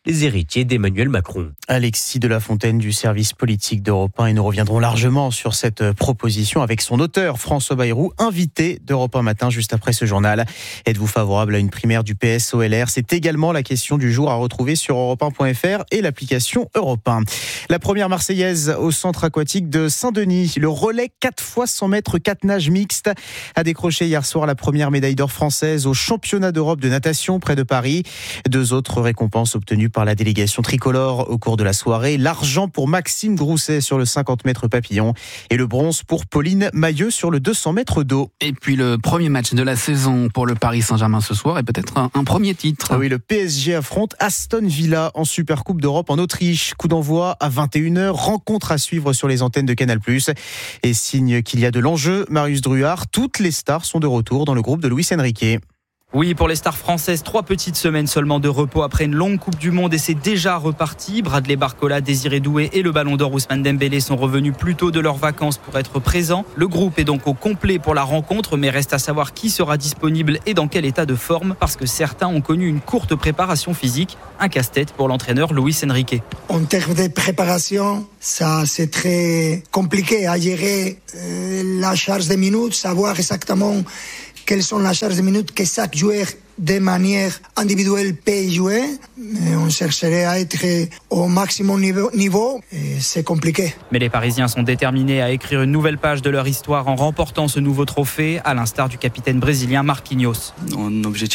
les héritiers d'Emmanuel Macron. Alexis de la Fontaine du service politique d'Europe un, et nous reviendrons largement sur cette proposition avec son auteur François Bayrou, invité d'Europe un Matin juste après ce journal. Êtes-vous favorable à une primaire du P S O L R? C'est également la question du jour à retrouver sur europe un point f r et l'application Europe un. La première Marseillaise au centre aquatique de Saint-Denis. Le relais quatre fois cent mètres quatre nages mixte a décroché hier soir la première médaille d'or française au championnat d'Europe de natation près de Paris. Deux autres récompenses obtenues par la délégation tricolore au cours de la soirée. L'argent pour Maxime Grousset sur le cinquante mètres papillon et le bronze pour Pauline Mailleux sur le deux cents mètres d'eau. Et puis le premier match de la saison pour le Paris Saint-Germain ce soir est peut-être un, un premier titre. Ah oui, le P S G affronte Aston Villa en Supercoupe d'Europe en Autriche. Coup d'envoi à vingt et une heures. Rencontre à suivre sur les antennes de Canal plus. Et signe qu'il y a de l'enjeu, Marius Druard, toutes les stars sont de retour dans le groupe de Luis Enrique. Oui, pour les stars françaises, trois petites semaines seulement de repos après une longue Coupe du Monde et c'est déjà reparti. Bradley Barcola, Désiré Doué et le Ballon d'Or Ousmane Dembélé sont revenus plus tôt de leurs vacances pour être présents. Le groupe est donc au complet pour la rencontre, mais reste à savoir qui sera disponible et dans quel état de forme, parce que certains ont connu une courte préparation physique. Un casse-tête pour l'entraîneur Luis Enrique. En termes de préparation, ça c'est très compliqué à gérer euh, la charge de minutes, savoir exactement quelles sont les charges de minutes que chaque joueur de manière individuelle peut jouer. Mais on chercherait à être au maximum niveau et c'est compliqué. Mais les Parisiens sont déterminés à écrire une nouvelle page de leur histoire en remportant ce nouveau trophée, à l'instar du capitaine brésilien Marquinhos. Un objectif